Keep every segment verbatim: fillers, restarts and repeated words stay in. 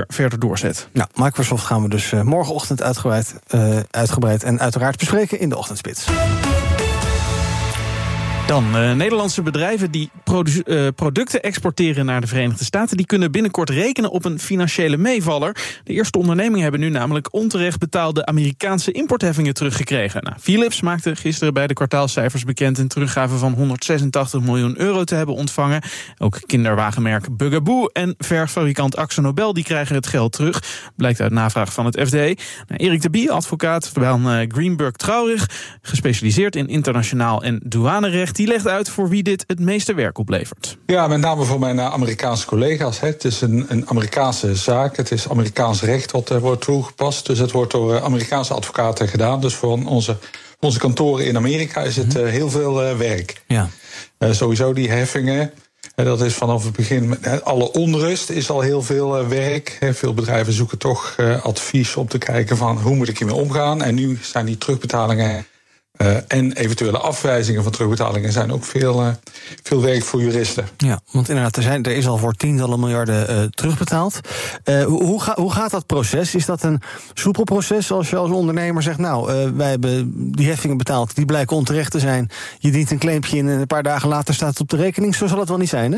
verder doorzet. Nou, Microsoft gaan we dus uh, morgenochtend uitgebreid, uh, uitgebreid en uiteraard bespreken in de ochtendspits. Dan, uh, Nederlandse bedrijven die produ- uh, producten exporteren naar de Verenigde Staten, die kunnen binnenkort rekenen op een financiële meevaller. De eerste ondernemingen hebben nu namelijk onterecht betaalde Amerikaanse importheffingen teruggekregen. Nou, Philips maakte gisteren bij de kwartaalcijfers bekend een teruggave van honderdzesentachtig miljoen euro te hebben ontvangen. Ook kinderwagenmerk Bugaboo en verffabrikant AkzoNobel die krijgen het geld terug. Blijkt uit navraag van het F D. Nou, Erik de Bie, advocaat van uh, Greenberg Traurig, gespecialiseerd in internationaal en douanerecht, die legt uit voor wie dit het meeste werk oplevert. Ja, met name voor mijn Amerikaanse collega's. Hè. Het is een, een Amerikaanse zaak. Het is Amerikaans recht wat uh, wordt toegepast. Dus het wordt door uh, Amerikaanse advocaten gedaan. Dus voor onze, onze kantoren in Amerika is het uh, heel veel uh, werk. Ja. Uh, sowieso die heffingen. Uh, dat is vanaf het begin. Uh, alle onrust is al heel veel uh, werk. Uh, veel bedrijven zoeken toch uh, advies om te kijken van hoe moet ik hiermee omgaan. En nu zijn die terugbetalingen Uh, en eventuele afwijzingen van terugbetalingen zijn ook veel, uh, veel werk voor juristen. Ja, want inderdaad, er, zijn, er is al voor tientallen miljarden uh, terugbetaald. Uh, hoe, ga, hoe gaat dat proces? Is dat een soepel proces als je als ondernemer zegt, nou, uh, wij hebben die heffingen betaald, die blijken onterecht te zijn. Je dient een claimpje in en een paar dagen later staat het op de rekening. Zo zal het wel niet zijn, hè?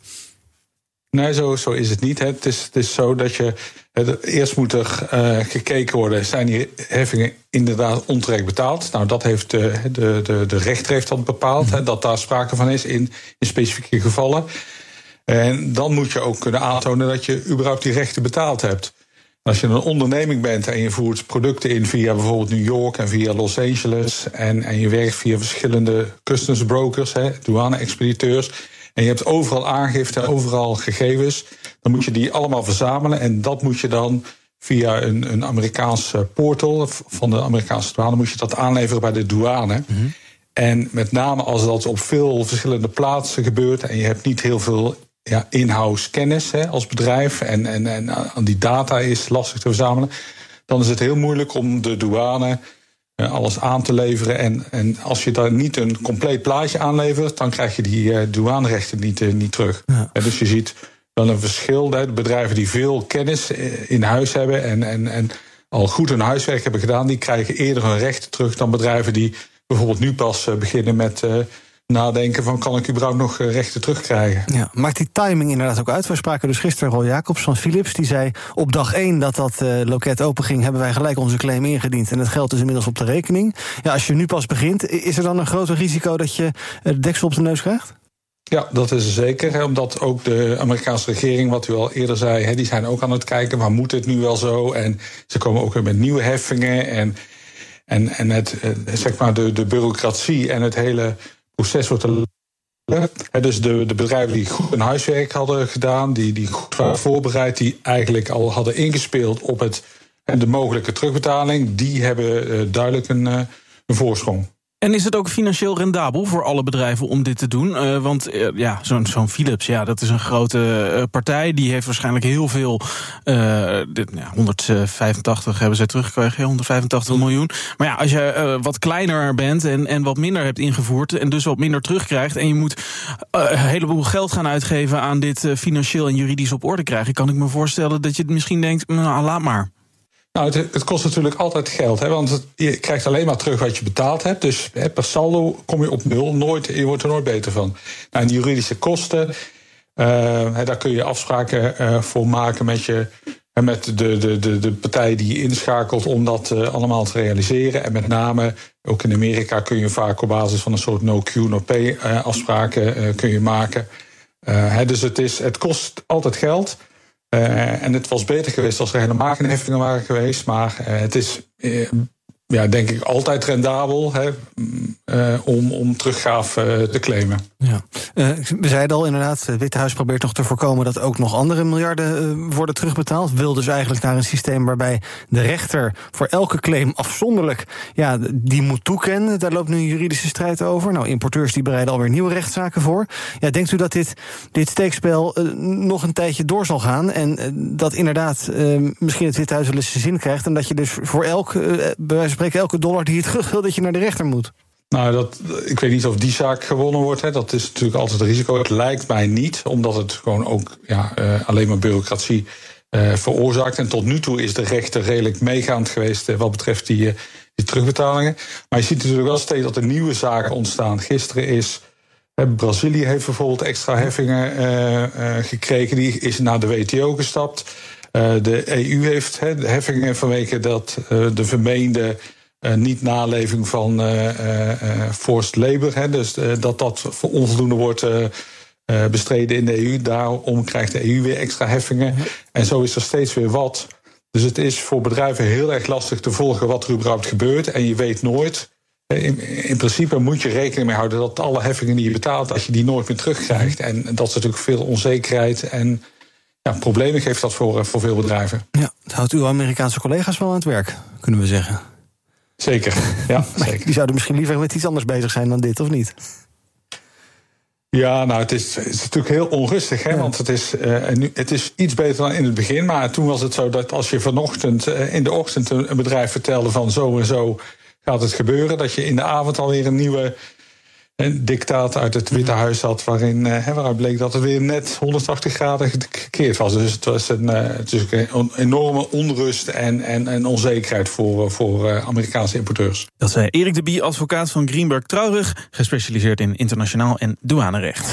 Nee, zo, zo is het niet. Hè. Het, is, het is zo dat je. Het, eerst moet er uh, gekeken worden, zijn die heffingen inderdaad onterecht betaald? Nou, dat heeft de, de, de, de rechter heeft dat bepaald, hè, dat daar sprake van is in, in specifieke gevallen. En dan moet je ook kunnen aantonen dat je überhaupt die rechten betaald hebt. Als je een onderneming bent en je voert producten in via bijvoorbeeld New York en via Los Angeles, en, en je werkt via verschillende customs brokers, hè, douane-expediteurs, en je hebt overal aangifte, overal gegevens, dan moet je die allemaal verzamelen. En dat moet je dan via een, een Amerikaans portal van de Amerikaanse douane, moet je dat aanleveren bij de douane. Mm-hmm. En met name als dat op veel verschillende plaatsen gebeurt en je hebt niet heel veel ja, in-house kennis hè, als bedrijf, en, en, en aan die data is lastig te verzamelen, dan is het heel moeilijk om de douane Uh, alles aan te leveren. En, en als je daar niet een compleet plaatje aanlevert, dan krijg je die uh, douanerechten niet, uh, niet terug. Ja. Uh, dus je ziet wel een verschil. Hè, de bedrijven die veel kennis uh, in huis hebben en, en, en al goed hun huiswerk hebben gedaan, die krijgen eerder hun rechten terug dan bedrijven die bijvoorbeeld nu pas uh, beginnen met uh, nadenken van, kan ik überhaupt nog rechten terugkrijgen? Ja, maakt die timing inderdaad ook uit? We spraken dus gisteren Roy Jacobs van Philips. Die zei op dag één dat dat uh, loket open ging, hebben wij gelijk onze claim ingediend. En het geld is inmiddels op de rekening. Ja, als je nu pas begint, is er dan een groter risico dat je de deksel op de neus krijgt? Ja, dat is zeker. Hè, omdat ook de Amerikaanse regering, wat u al eerder zei, hè, die zijn ook aan het kijken, waar moet het nu wel zo? En ze komen ook weer met nieuwe heffingen. En, en, en het, zeg maar de, de bureaucratie en het hele proces wordt er. Dus de, de bedrijven die goed hun huiswerk hadden gedaan, die, die goed waren voorbereid, die eigenlijk al hadden ingespeeld op het, de mogelijke terugbetaling, die hebben uh, duidelijk een, uh, een voorsprong. En is het ook financieel rendabel voor alle bedrijven om dit te doen? Uh, want uh, ja, zo'n, zo'n Philips, ja, dat is een grote uh, partij. Die heeft waarschijnlijk heel veel. Uh, dit, ja, honderdvijfentachtig hebben zij teruggekregen, honderdvijfentachtig miljoen. Maar ja, als je uh, wat kleiner bent en, en wat minder hebt ingevoerd en dus wat minder terugkrijgt, en je moet uh, een heleboel geld gaan uitgeven aan dit uh, financieel en juridisch op orde krijgen, kan ik me voorstellen dat je het misschien denkt, nou, laat maar. Nou, het, het kost natuurlijk altijd geld, hè, want het, je krijgt alleen maar terug wat je betaald hebt. Dus hè, per saldo kom je op nul, nooit, je wordt er nooit beter van. Nou, en die juridische kosten, uh, hè, daar kun je afspraken uh, voor maken met, je, uh, met de, de, de, de partij die je inschakelt om dat uh, allemaal te realiseren. En met name, ook in Amerika kun je vaak op basis van een soort no-Q, no-pay uh, afspraken uh, kun je maken. Uh, hè, dus het, is, het kost altijd geld. Uh, en het was beter geweest als er helemaal geen heffingen waren geweest. Maar uh, het is, uh, ja, denk ik, altijd rendabel hè, uh, om, om teruggave uh, te claimen. Ja. Uh, we zeiden al inderdaad, het Witte Huis probeert nog te voorkomen dat ook nog andere miljarden uh, worden terugbetaald. Wil dus eigenlijk naar een systeem waarbij de rechter voor elke claim afzonderlijk ja, die moet toekennen. Daar loopt nu een juridische strijd over. Nou, importeurs die bereiden alweer nieuwe rechtszaken voor. Ja, denkt u dat dit, dit steekspel uh, nog een tijdje door zal gaan en uh, dat inderdaad uh, misschien het Witte Huis wel eens zijn zin krijgt en dat je dus voor elk, uh, bij wijze van spreken, elke dollar die je terug wil, dat je naar de rechter moet? Nou, dat, ik weet niet of die zaak gewonnen wordt. Hè. Dat is natuurlijk altijd een risico. Het lijkt mij niet, omdat het gewoon ook ja, uh, alleen maar bureaucratie uh, veroorzaakt. En tot nu toe is de rechter redelijk meegaand geweest uh, wat betreft die, uh, die terugbetalingen. Maar je ziet natuurlijk wel steeds dat er nieuwe zaken ontstaan. Gisteren is uh, Brazilië heeft bijvoorbeeld extra heffingen uh, uh, gekregen. Die is naar de W T O gestapt. Uh, de E U heeft he, de heffingen vanwege dat uh, de vermeende uh, niet-naleving van uh, uh, uh, forced labor, he, dus uh, dat dat voor onvoldoende wordt uh, uh, bestreden in de E U. Daarom krijgt de E U weer extra heffingen. En zo is er steeds weer wat. Dus het is voor bedrijven heel erg lastig te volgen wat er überhaupt gebeurt. En je weet nooit. In, in principe moet je rekening mee houden dat alle heffingen die je betaalt, dat je die nooit meer terugkrijgt. En dat is natuurlijk veel onzekerheid en ja, problemen geeft dat voor, voor veel bedrijven. Ja, dat houdt uw Amerikaanse collega's wel aan het werk, kunnen we zeggen. Zeker, ja. Zeker. Die zouden misschien liever met iets anders bezig zijn dan dit, of niet? Ja, nou, het is, het is natuurlijk heel onrustig, hè, ja. Want het is, uh, nu, het is iets beter dan in het begin. Maar toen was het zo dat als je vanochtend uh, in de ochtend een, een bedrijf vertelde van zo en zo gaat het gebeuren, dat je in de avond alweer een nieuwe een dictaat uit het Witte Huis had, waarin uh, waaruit bleek dat het weer net honderdtachtig graden gekeerd was. Dus het was een, uh, het is een enorme onrust en, en, en onzekerheid voor, voor uh, Amerikaanse importeurs. Dat zei Erik de Bie, advocaat van Greenberg Traurig, gespecialiseerd in internationaal en douanerecht.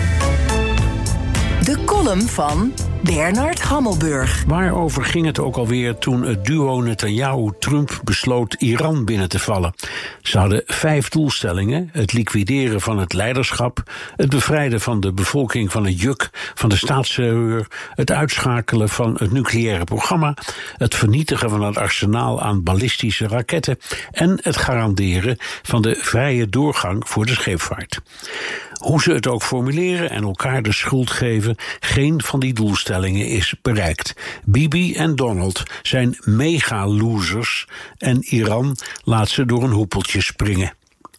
De column van Bernard Hammelburg. Waarover ging het ook alweer toen het duo Netanyahu-Trump besloot Iran binnen te vallen? Ze hadden vijf doelstellingen: het liquideren van het leiderschap, het bevrijden van de bevolking van het juk van de staatsterreur, het uitschakelen van het nucleaire programma, het vernietigen van het arsenaal aan ballistische raketten en het garanderen van de vrije doorgang voor de scheepvaart. Hoe ze het ook formuleren en elkaar de schuld geven, geen van die doelstellingen is bereikt. Bibi en Donald zijn mega-losers en Iran laat ze door een hoepeltje springen.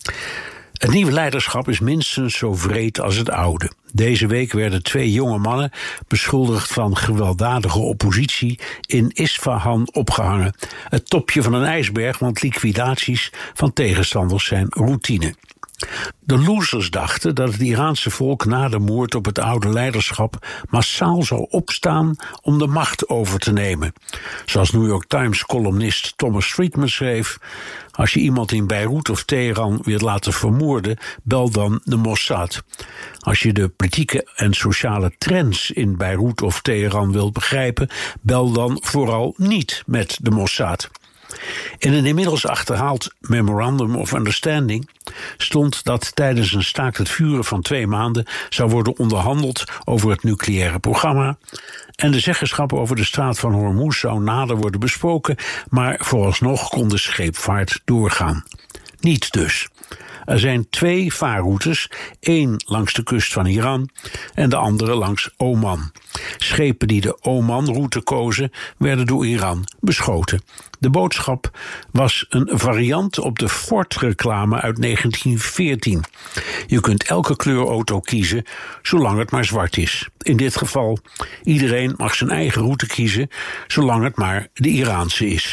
Het nieuwe leiderschap is minstens zo wreed als het oude. Deze week werden twee jonge mannen beschuldigd van gewelddadige oppositie in Isfahan opgehangen. Het topje van een ijsberg, want liquidaties van tegenstanders zijn routine. De losers dachten dat het Iraanse volk na de moord op het oude leiderschap massaal zou opstaan om de macht over te nemen. Zoals New York Times-columnist Thomas Friedman schreef: als je iemand in Beirut of Teheran wilt laten vermoorden, bel dan de Mossad. Als je de politieke en sociale trends in Beirut of Teheran wilt begrijpen, bel dan vooral niet met de Mossad. In een inmiddels achterhaald Memorandum of Understanding stond dat tijdens een staakt het vuren van twee maanden zou worden onderhandeld over het nucleaire programma en de zeggenschap over de straat van Hormuz zou nader worden besproken, maar vooralsnog kon de scheepvaart doorgaan. Niet dus. Er zijn twee vaarroutes, één langs de kust van Iran en de andere langs Oman. Schepen die de Oman-route kozen, werden door Iran beschoten. De boodschap was een variant op de Ford-reclame uit negentien veertien. Je kunt elke kleur auto kiezen, zolang het maar zwart is. In dit geval, iedereen mag zijn eigen route kiezen, zolang het maar de Iraanse is.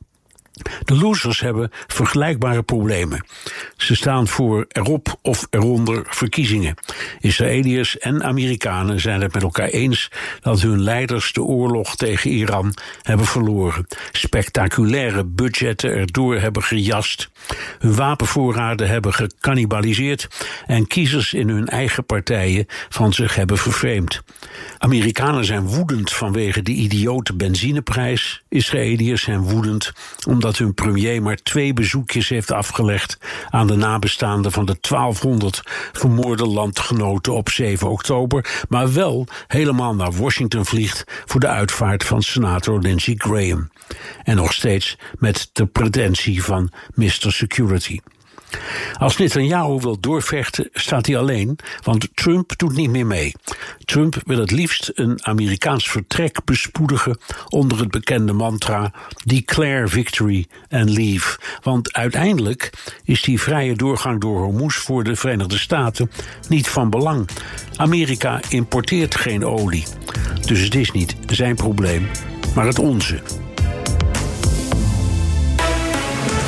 De losers hebben vergelijkbare problemen. Ze staan voor erop of eronder verkiezingen. Israëliërs en Amerikanen zijn het met elkaar eens dat hun leiders de oorlog tegen Iran hebben verloren. Spectaculaire budgetten erdoor hebben gejast. Hun wapenvoorraden hebben gecannibaliseerd en kiezers in hun eigen partijen van zich hebben vervreemd. Amerikanen zijn woedend vanwege de idiote benzineprijs. Israëliërs zijn woedend omdat hun premier maar twee bezoekjes heeft afgelegd aan de nabestaanden van de twaalfhonderd vermoorde landgenoten op zeven oktober, maar wel helemaal naar Washington vliegt voor de uitvaart van senator Lindsey Graham. En nog steeds met de pretentie van mister Security. Als Netanyahu wil doorvechten, staat hij alleen, want Trump doet niet meer mee. Trump wil het liefst een Amerikaans vertrek bespoedigen onder het bekende mantra Declare victory and leave. Want uiteindelijk is die vrije doorgang door Hormuz voor de Verenigde Staten niet van belang. Amerika importeert geen olie. Dus het is niet zijn probleem, maar het onze. We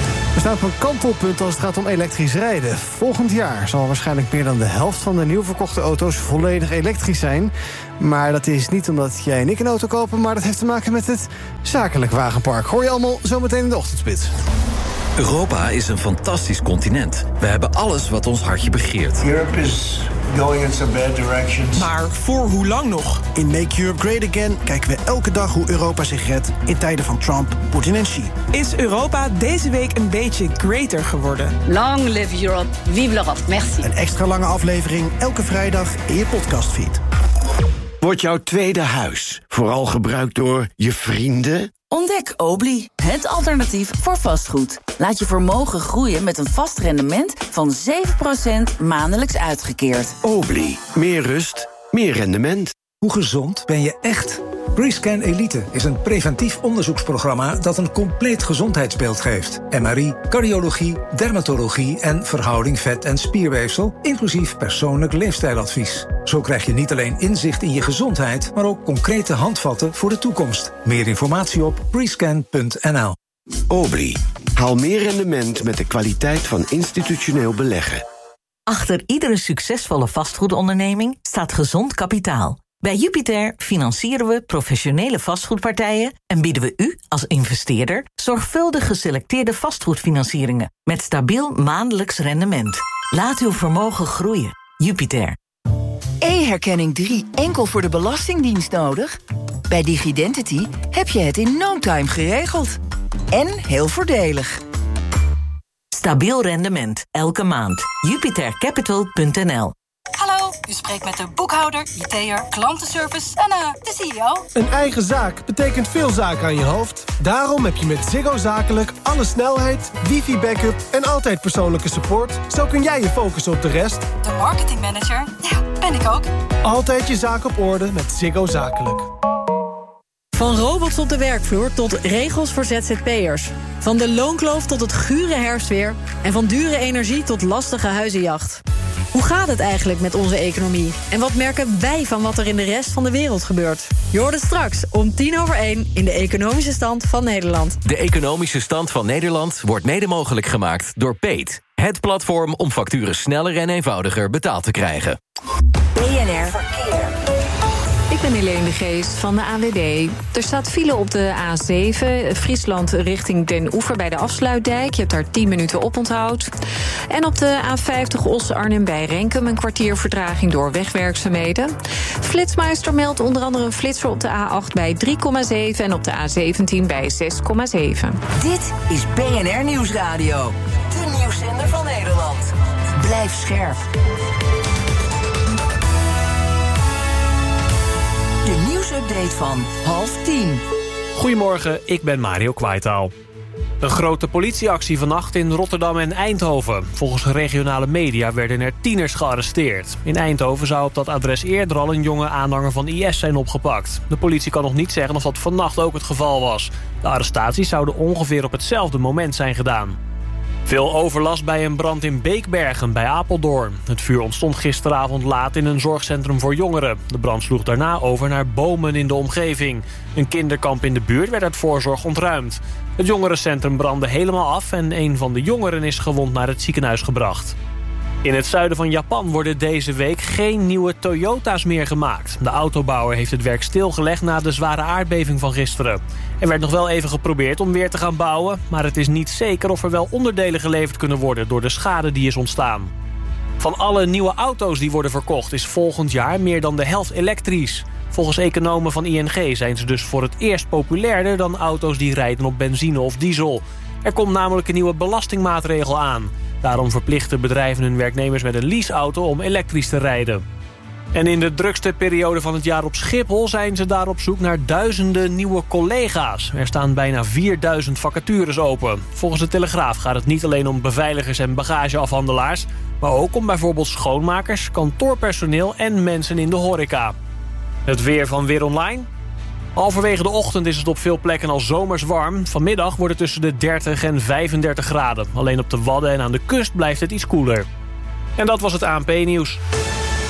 staat op een kantelpunt als het gaat om elektrisch rijden. Volgend jaar zal waarschijnlijk meer dan de helft van de nieuw verkochte auto's volledig elektrisch zijn. Maar dat is niet omdat jij en ik een auto kopen, maar dat heeft te maken met het zakelijk wagenpark. Hoor je allemaal zometeen in de ochtendspits. Europa is een fantastisch continent. We hebben alles wat ons hartje begeert. Europe is going in some bad directions. Maar voor hoe lang nog? In Make Europe Great Again kijken we elke dag hoe Europa zich redt in tijden van Trump, Poetin en Xi. Is Europa deze week een beetje greater geworden? Long live Europe, vive l'Europe, merci. Een extra lange aflevering elke vrijdag in je podcastfeed. Wordt jouw tweede huis vooral gebruikt door je vrienden? Ontdek Obli, het alternatief voor vastgoed. Laat je vermogen groeien met een vast rendement van zeven procent maandelijks uitgekeerd. Obli, meer rust, meer rendement. Hoe gezond ben je echt? Rescan Elite is een preventief onderzoeksprogramma dat een compleet gezondheidsbeeld geeft. M R I, cardiologie, dermatologie en verhouding vet- en spierweefsel, inclusief persoonlijk leefstijladvies. Zo krijg je niet alleen inzicht in je gezondheid, maar ook concrete handvatten voor de toekomst. Meer informatie op rescan punt n l. Obli, haal meer rendement met de kwaliteit van institutioneel beleggen. Achter iedere succesvolle vastgoedonderneming staat gezond kapitaal. Bij Jupiter financieren we professionele vastgoedpartijen en bieden we u als investeerder zorgvuldig geselecteerde vastgoedfinancieringen met stabiel maandelijks rendement. Laat uw vermogen groeien. Jupiter. E-herkenning drie enkel voor de Belastingdienst nodig? Bij Digidentity heb je het in no time geregeld. En heel voordelig. Stabiel rendement, elke maand. jupiter capital punt n l. Hallo, u spreekt met de boekhouder, I T'er, klantenservice en uh, de C E O. Een eigen zaak betekent veel zaken aan je hoofd. Daarom heb je met Ziggo Zakelijk alle snelheid, wifi-backup en altijd persoonlijke support. Zo kun jij je focussen op de rest. De marketingmanager, ja, ben ik ook. Altijd je zaak op orde met Ziggo Zakelijk. Van robots op de werkvloer tot regels voor Z Z P'ers. Van de loonkloof tot het gure herfstweer. En van dure energie tot lastige huizenjacht. Hoe gaat het eigenlijk met onze economie? En wat merken wij van wat er in de rest van de wereld gebeurt? Je hoort het straks om tien over één in de Economische Stand van Nederland. De Economische Stand van Nederland wordt mede mogelijk gemaakt door Peet. Het platform om facturen sneller en eenvoudiger betaald te krijgen. B N R Verkeer. Ik ben Helene de Geest van de A N W B. Er staat file op de A zeven, Friesland richting Den Oever bij de Afsluitdijk. Je hebt daar tien minuten oponthoud. En op de A vijftig Os-Arnhem bij Renkum een kwartier vertraging door wegwerkzaamheden. Flitsmeister meldt onder andere een flitser op de A acht bij drie komma zeven... en op de A zeventien bij zes komma zeven. Dit is B N R Nieuwsradio. De nieuwszender van Nederland. Blijf scherp. De nieuwsupdate van half tien. Goedemorgen, ik ben Mario Kwaitaal. Een grote politieactie vannacht in Rotterdam en Eindhoven. Volgens regionale media werden er tieners gearresteerd. In Eindhoven zou op dat adres eerder al een jonge aanhanger van I S zijn opgepakt. De politie kan nog niet zeggen of dat vannacht ook het geval was. De arrestaties zouden ongeveer op hetzelfde moment zijn gedaan. Veel overlast bij een brand in Beekbergen bij Apeldoorn. Het vuur ontstond gisteravond laat in een zorgcentrum voor jongeren. De brand sloeg daarna over naar bomen in de omgeving. Een kinderkamp in de buurt werd uit voorzorg ontruimd. Het jongerencentrum brandde helemaal af en een van de jongeren is gewond naar het ziekenhuis gebracht. In het zuiden van Japan worden deze week geen nieuwe Toyota's meer gemaakt. De autobouwer heeft het werk stilgelegd na de zware aardbeving van gisteren. Er werd nog wel even geprobeerd om weer te gaan bouwen, maar het is niet zeker of er wel onderdelen geleverd kunnen worden door de schade die is ontstaan. Van alle nieuwe auto's die worden verkocht is volgend jaar meer dan de helft elektrisch. Volgens economen van I N G zijn ze dus voor het eerst populairder dan auto's die rijden op benzine of diesel. Er komt namelijk een nieuwe belastingmaatregel aan. Daarom verplichten bedrijven hun werknemers met een leaseauto om elektrisch te rijden. En in de drukste periode van het jaar op Schiphol zijn ze daar op zoek naar duizenden nieuwe collega's. Er staan bijna vierduizend vacatures open. Volgens de Telegraaf gaat het niet alleen om beveiligers en bagageafhandelaars, maar ook om bijvoorbeeld schoonmakers, kantoorpersoneel en mensen in de horeca. Het weer van Weer Online. Halverwege de ochtend is het op veel plekken al zomers warm. Vanmiddag wordt het tussen de dertig en vijfendertig graden. Alleen op de Wadden en aan de kust blijft het iets koeler. En dat was het A N P-nieuws.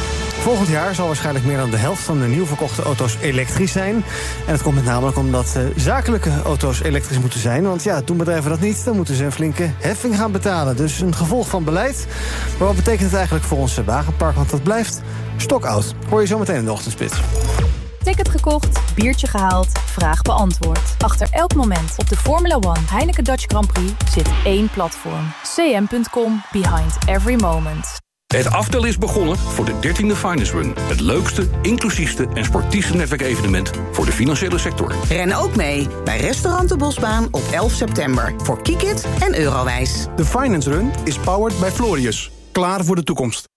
Volgend jaar zal waarschijnlijk meer dan de helft van de nieuw verkochte auto's elektrisch zijn. En dat komt met namelijk omdat uh, zakelijke auto's elektrisch moeten zijn. Want ja, doen bedrijven dat niet, dan moeten ze een flinke heffing gaan betalen. Dus een gevolg van beleid. Maar wat betekent het eigenlijk voor ons wagenpark? Want dat blijft stokoud. Hoor je zo meteen in de ochtendspits. Ticket gekocht, biertje gehaald, vraag beantwoord. Achter elk moment op de Formula One Heineken Dutch Grand Prix zit één platform. c m punt com, behind every moment. Het aftellen is begonnen voor de dertiende Finance Run. Het leukste, inclusiefste en sportiefste netwerkevenement voor de financiële sector. Ren ook mee bij Restaurant de Bosbaan op elf september. Voor Kikit en Eurowijs. De Finance Run is powered by Florius. Klaar voor de toekomst.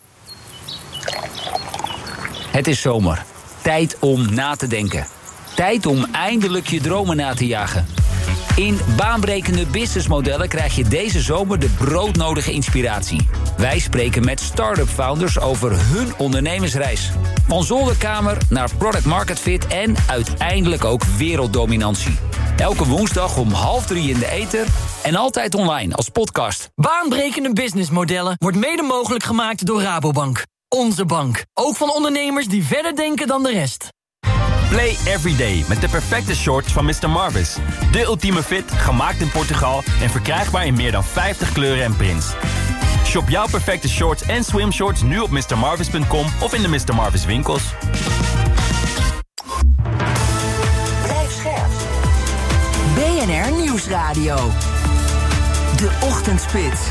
Het is zomer. Tijd om na te denken. Tijd om eindelijk je dromen na te jagen. In baanbrekende businessmodellen krijg je deze zomer de broodnodige inspiratie. Wij spreken met start-up founders over hun ondernemersreis. Van zolderkamer naar product market fit en uiteindelijk ook werelddominantie. Elke woensdag om half drie in de ether en altijd online als podcast. Baanbrekende businessmodellen wordt mede mogelijk gemaakt door Rabobank. Onze bank. Ook van ondernemers die verder denken dan de rest. Play every day met de perfecte shorts van mister Marvis. De ultieme fit, gemaakt in Portugal en verkrijgbaar in meer dan vijftig kleuren en prints. Shop jouw perfecte shorts en swimshorts nu op mister marvis punt com of in de mister Marvis winkels. Blijf scherp. B N R Nieuwsradio. De Ochtendspits.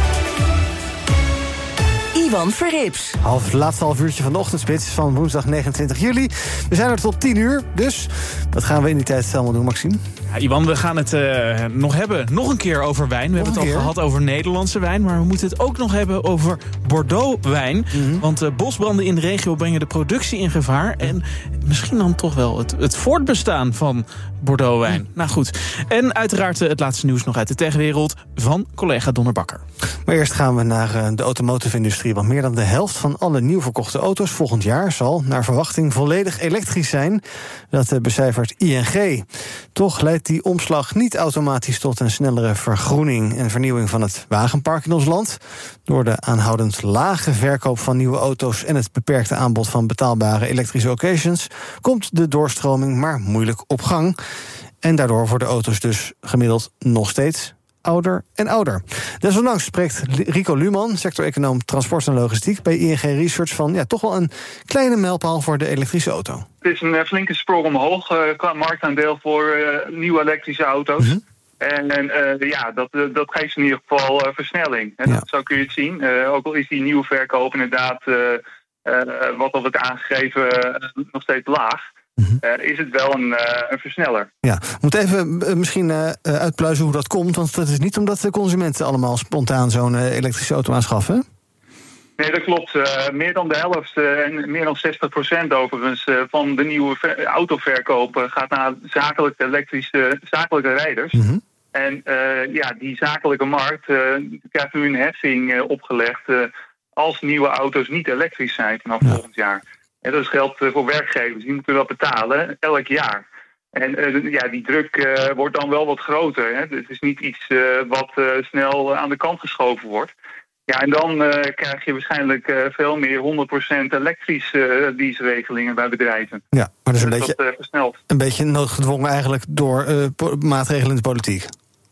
Ivan Verrips. Half, het laatste half uurtje van de ochtendspits van woensdag negenentwintig juli. We zijn er tot tien uur, dus wat gaan we in die tijd allemaal doen, Maxime? Ja, Ivan, we gaan het uh, nog hebben nog een keer over wijn. We nog hebben het al gehad over Nederlandse wijn, maar we moeten het ook nog hebben over Bordeaux-wijn. Mm-hmm. Want uh, bosbranden in de regio brengen de productie in gevaar. En misschien dan toch wel het, het voortbestaan van Bordeaux-wijn. Mm. Nou goed. En uiteraard uh, het laatste nieuws nog uit de techwereld van collega Donner Bakker. Maar eerst gaan we naar uh, de automotive-industrie. Want meer dan de helft van alle nieuw verkochte auto's volgend jaar zal naar verwachting volledig elektrisch zijn. Dat uh, becijfert I N G. Toch leidt die omslag niet automatisch tot een snellere vergroening en vernieuwing van het wagenpark in ons land. Door de aanhoudend lage verkoop van nieuwe auto's en het beperkte aanbod van betaalbare elektrische occasions komt de doorstroming maar moeilijk op gang. En daardoor worden auto's dus gemiddeld nog steeds ouder en ouder. Desondanks spreekt Rico Luman, sector-econoom transport en logistiek bij I N G Research van ja, toch wel een kleine mijlpaal voor de elektrische auto. Het is een uh, flinke sprong omhoog uh, qua marktaandeel voor uh, nieuwe elektrische auto's. Mm-hmm. En, en uh, ja, dat, uh, dat geeft in ieder geval uh, versnelling. En ja. dat, zo kun je het zien. Uh, ook al is die nieuwe verkoop inderdaad, uh, uh, wat al wordt aangegeven, uh, nog steeds laag. Mm-hmm. Uh, is het wel een, uh, een versneller. Ja, we moeten even uh, misschien uh, uitpluizen hoe dat komt. Want dat is niet omdat de consumenten allemaal spontaan zo'n uh, elektrische auto aanschaffen. Nee, dat klopt. Uh, meer dan de helft uh, en meer dan zestig procent overigens uh, van de nieuwe ver- autoverkoop uh, gaat naar zakelijke elektrische zakelijke rijders. Mm-hmm. En uh, ja, die zakelijke markt uh, krijgt nu een heffing uh, opgelegd uh, als nieuwe auto's niet elektrisch zijn vanaf ja. volgend jaar. En dat geldt voor werkgevers, die moeten dat betalen elk jaar. En uh, ja, die druk uh, wordt dan wel wat groter. Hè. Het is niet iets uh, wat uh, snel aan de kant geschoven wordt. Ja, en dan uh, krijg je waarschijnlijk uh, veel meer honderd procent elektrische uh, dienstregelingen bij bedrijven. Ja, maar dat is een, beetje, dat, uh, versneld. een beetje noodgedwongen eigenlijk door uh, po- maatregelen in de politiek.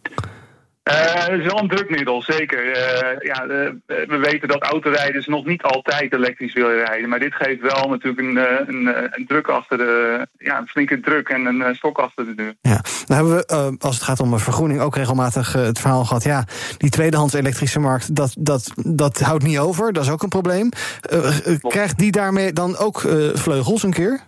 Uh, het is wel een drukmiddel, zeker. Uh, ja, uh, we weten dat autorijders nog niet altijd elektrisch willen rijden. Maar dit geeft wel natuurlijk een, een, een druk achter de, ja, een flinke druk en een stok achter de deur. Ja, nou hebben we, uh, als het gaat om een vergroening, ook regelmatig uh, het verhaal gehad. Ja, die tweedehands elektrische markt, dat, dat, dat houdt niet over. Dat is ook een probleem. Uh, uh, krijgt die daarmee dan ook uh, vleugels een keer?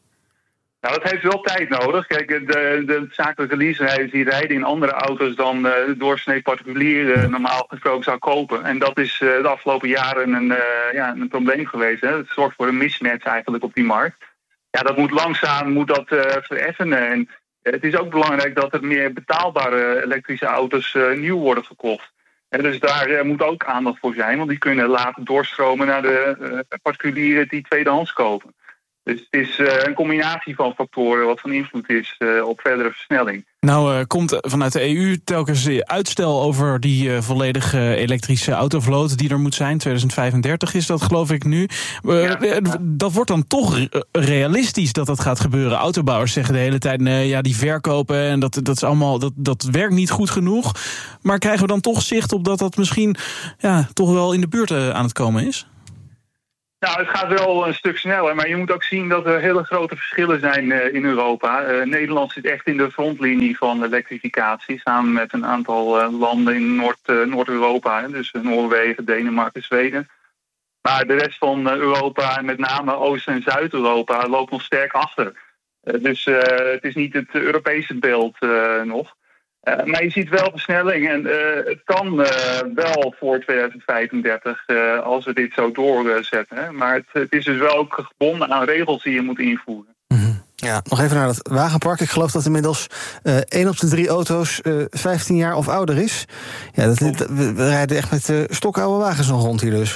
Nou, dat heeft wel tijd nodig. Kijk, de, de zakelijke leaserijders die rijden in andere auto's dan uh, de doorsnee particulier uh, normaal gesproken zou kopen. En dat is uh, de afgelopen jaren een, uh, ja, een probleem geweest. Hè. Het zorgt voor een mismatch eigenlijk op die markt. Ja, dat moet langzaam moet dat, uh, vereffenen. En het is ook belangrijk dat er meer betaalbare elektrische auto's uh, nieuw worden verkocht. En dus daar uh, moet ook aandacht voor zijn, want die kunnen later doorstromen naar de uh, particulieren die tweedehands kopen. Dus het is uh, een combinatie van factoren wat van invloed is uh, op verdere versnelling. Nou uh, komt vanuit de E U telkens uitstel over die uh, volledige elektrische autovloot die er moet zijn. tweeduizend vijfendertig is dat, geloof ik nu. Uh, ja. Dat wordt dan toch realistisch dat dat gaat gebeuren. Autobouwers zeggen de hele tijd, nee, ja, die verkopen en dat, dat is allemaal, dat, dat werkt niet goed genoeg. Maar krijgen we dan toch zicht op dat dat misschien ja, toch wel in de buurt uh, aan het komen is? Nou, het gaat wel een stuk sneller, maar je moet ook zien dat er hele grote verschillen zijn uh, in Europa. Uh, Nederland zit echt in de frontlinie van elektrificatie, samen met een aantal uh, landen in Noord, uh, Noord-Europa, dus Noorwegen, Denemarken, Zweden. Maar de rest van uh, Europa, en met name Oost- en Zuid-Europa, loopt nog sterk achter. Uh, dus uh, het is niet het Europese beeld uh, nog. Uh, maar je ziet wel versnelling en uh, het kan uh, wel voor tweeduizend vijfendertig uh, als we dit zo doorzetten. Hè. Maar het, het is dus wel ook gebonden aan regels die je moet invoeren. Mm-hmm. Ja, nog even naar het wagenpark. Ik geloof dat inmiddels uh, één op de drie auto's uh, vijftien jaar of ouder is. Ja, dat, dat, we, we rijden echt met uh, stokoude wagens nog rond hier dus.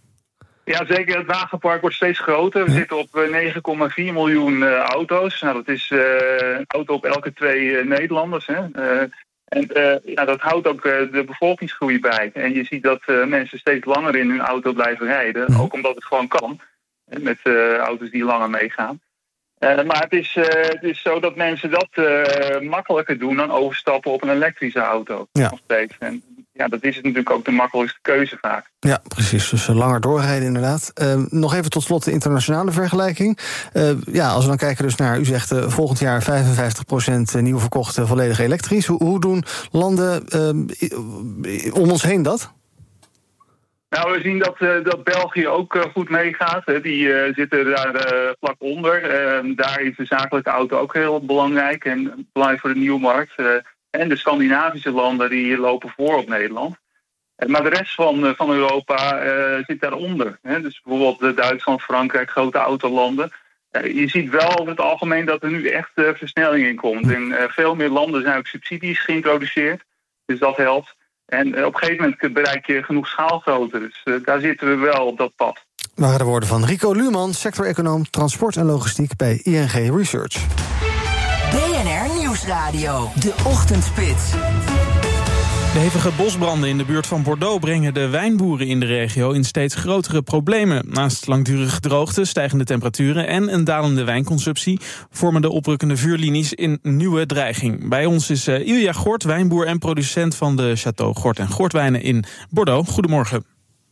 Ja, zeker. Het wagenpark wordt steeds groter. We ja. zitten op negen komma vier miljoen uh, auto's. Nou, dat is uh, een auto op elke twee uh, Nederlanders. Hè. Uh, en uh, ja, dat houdt ook uh, de bevolkingsgroei bij. En je ziet dat uh, mensen steeds langer in hun auto blijven rijden. Ja. Ook omdat het gewoon kan. Met uh, auto's die langer meegaan. Uh, maar het is, uh, het is zo dat mensen dat uh, makkelijker doen dan overstappen op een elektrische auto. Ja. Nog steeds. En ja, dat is natuurlijk ook de makkelijkste keuze vaak. Ja, precies. Dus uh, langer doorrijden inderdaad. Uh, nog even tot slot de internationale vergelijking. Uh, ja, als we dan kijken dus naar, u zegt uh, volgend jaar vijfenvijftig procent nieuw verkocht uh, volledig elektrisch. Hoe, hoe doen landen uh, om ons heen dat? Nou, we zien dat, uh, dat België ook uh, goed meegaat. Hè. Die uh, zitten daar uh, vlak onder. Uh, daar is de zakelijke auto ook heel belangrijk. En belangrijk voor de nieuwe markt. Uh, en de Scandinavische landen die lopen voor op Nederland. Uh, maar de rest van, uh, van Europa uh, zit daaronder. Hè. Dus bijvoorbeeld uh, Duitsland, Frankrijk, grote autolanden. Uh, je ziet wel over het algemeen dat er nu echt uh, versnelling in komt. In uh, veel meer landen zijn ook subsidies geïntroduceerd. Dus dat helpt. En op een gegeven moment bereik je genoeg schaalgrootte. Dus uh, daar zitten we wel op dat pad. Waren de woorden van Rico Luurman, sector-econoom transport en logistiek bij I N G Research. B N R Nieuwsradio, de ochtendspits. De hevige bosbranden in de buurt van Bordeaux brengen de wijnboeren in de regio in steeds grotere problemen. Naast langdurige droogte, stijgende temperaturen en een dalende wijnconsumptie vormen de oprukkende vuurlinies in nieuwe dreiging. Bij ons is uh, Ilja Gort, wijnboer en producent van de Château Gort en Gortwijnen in Bordeaux. Goedemorgen.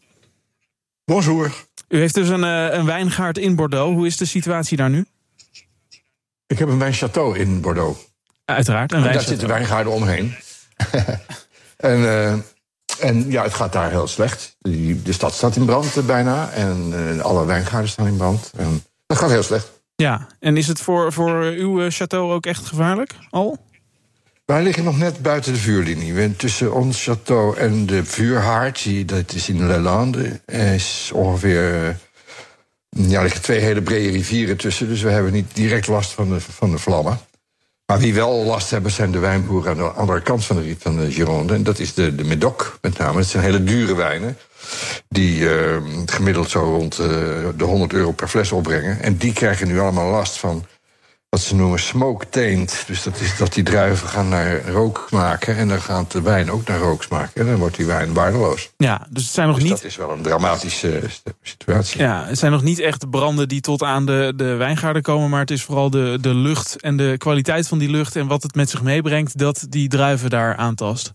Bonjour. U heeft dus een, uh, een wijngaard in Bordeaux. Hoe is de situatie daar nu? Ik heb een wijnchâteau in Bordeaux. Uiteraard, een en wijnchâteau. Daar zitten wijngaarden omheen. En, uh, en ja, het gaat daar heel slecht. Die, de stad staat in brand uh, bijna. En uh, alle wijngaarden staan in brand. En dat gaat heel slecht. Ja, en is het voor, voor uw uh, château ook echt gevaarlijk al? Wij liggen nog net buiten de vuurlinie. We, tussen ons château en de vuurhaard, die, dat is in Le Lande, is ongeveer... Uh, ja, er liggen twee hele brede rivieren tussen. Dus we hebben niet direct last van de, van de vlammen. Maar wie wel last hebben zijn de wijnboeren aan de andere kant van de, van de Gironde. En dat is de, de Médoc met name. Het zijn hele dure wijnen. Die uh, gemiddeld zo rond uh, de honderd euro per fles opbrengen. En die krijgen nu allemaal last van wat ze noemen smoke taint. Dus dat is dat die druiven gaan naar rook maken. En dan gaat de wijn ook naar rook smaken. En dan wordt die wijn waardeloos. Ja, dus het zijn nog dus niet... dat is wel een dramatische situatie. Ja, het zijn nog niet echt branden die tot aan de, de wijngaarden komen. Maar het is vooral de, de lucht en de kwaliteit van die lucht en wat het met zich meebrengt dat die druiven daar aantast.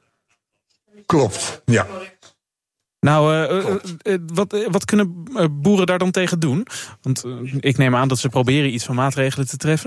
Klopt, ja. Nou, uh, uh, uh, wat, uh, wat kunnen uh, boeren daar dan tegen doen? Want uh, ik neem aan dat ze proberen iets van maatregelen te treffen.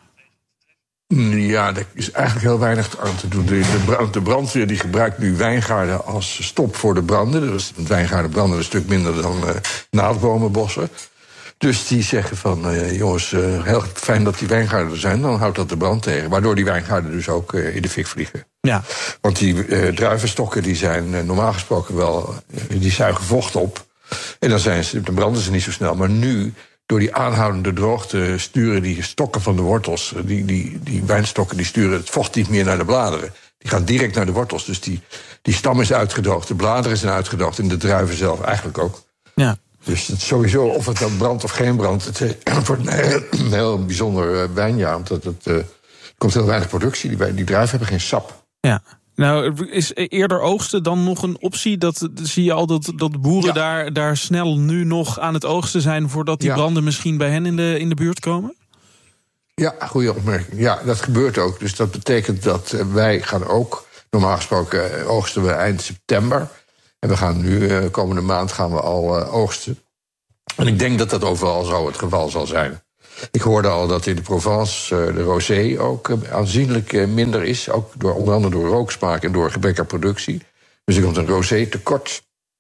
Ja, er is eigenlijk heel weinig aan te doen. De, de, brand, de brandweer die gebruikt nu wijngaarden als stop voor de branden. Dus wijngaarden branden een stuk minder dan uh, naaldbomenbossen. Dus die zeggen van, uh, jongens, uh, heel fijn dat die wijngaarden er zijn. Dan houdt dat de brand tegen. Waardoor die wijngaarden dus ook uh, in de fik vliegen. Ja. Want die uh, druivenstokken die zijn uh, normaal gesproken wel... Uh, die zuigen vocht op. En dan, zijn ze, dan branden ze niet zo snel. Maar nu, door die aanhoudende droogte... sturen die stokken van de wortels... Uh, die, die, die wijnstokken die sturen het vocht niet meer naar de bladeren. Die gaan direct naar de wortels. Dus die, die stam is uitgedroogd, de bladeren zijn uitgedroogd... en de druiven zelf eigenlijk ook. Ja. Dus het sowieso, of het dan brandt of geen brandt, het wordt een heel, een heel bijzonder wijnjaar. Omdat het, uh, er komt heel weinig productie. Die, die druiven hebben geen sap. Ja. Nou, is eerder oogsten dan nog een optie? Dat zie je al dat, dat boeren ja. daar, daar snel nu nog aan het oogsten zijn voordat die ja. branden misschien bij hen in de, in de buurt komen? Ja, goede opmerking. Ja, dat gebeurt ook. Dus dat betekent dat uh, wij gaan ook, normaal gesproken uh, oogsten we eind september. En we gaan nu, uh, komende maand gaan we al uh, oogsten. En ik denk dat dat overal zo het geval zal zijn. Ik hoorde al dat in de Provence uh, de rosé ook uh, aanzienlijk uh, minder is. Ook door, onder andere door rooksmaak en door gebrek aan productie. Dus er komt een rosé tekort.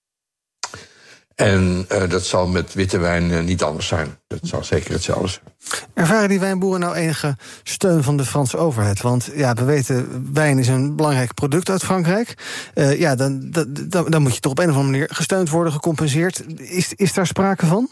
En uh, dat zal met witte wijn uh, niet anders zijn. Dat zal zeker hetzelfde zijn. Ervaren die wijnboeren nou enige steun van de Franse overheid? Want ja, we weten, wijn is een belangrijk product uit Frankrijk. Uh, ja, dan, dan, dan moet je toch op een of andere manier gesteund worden, gecompenseerd. Is, is daar sprake van?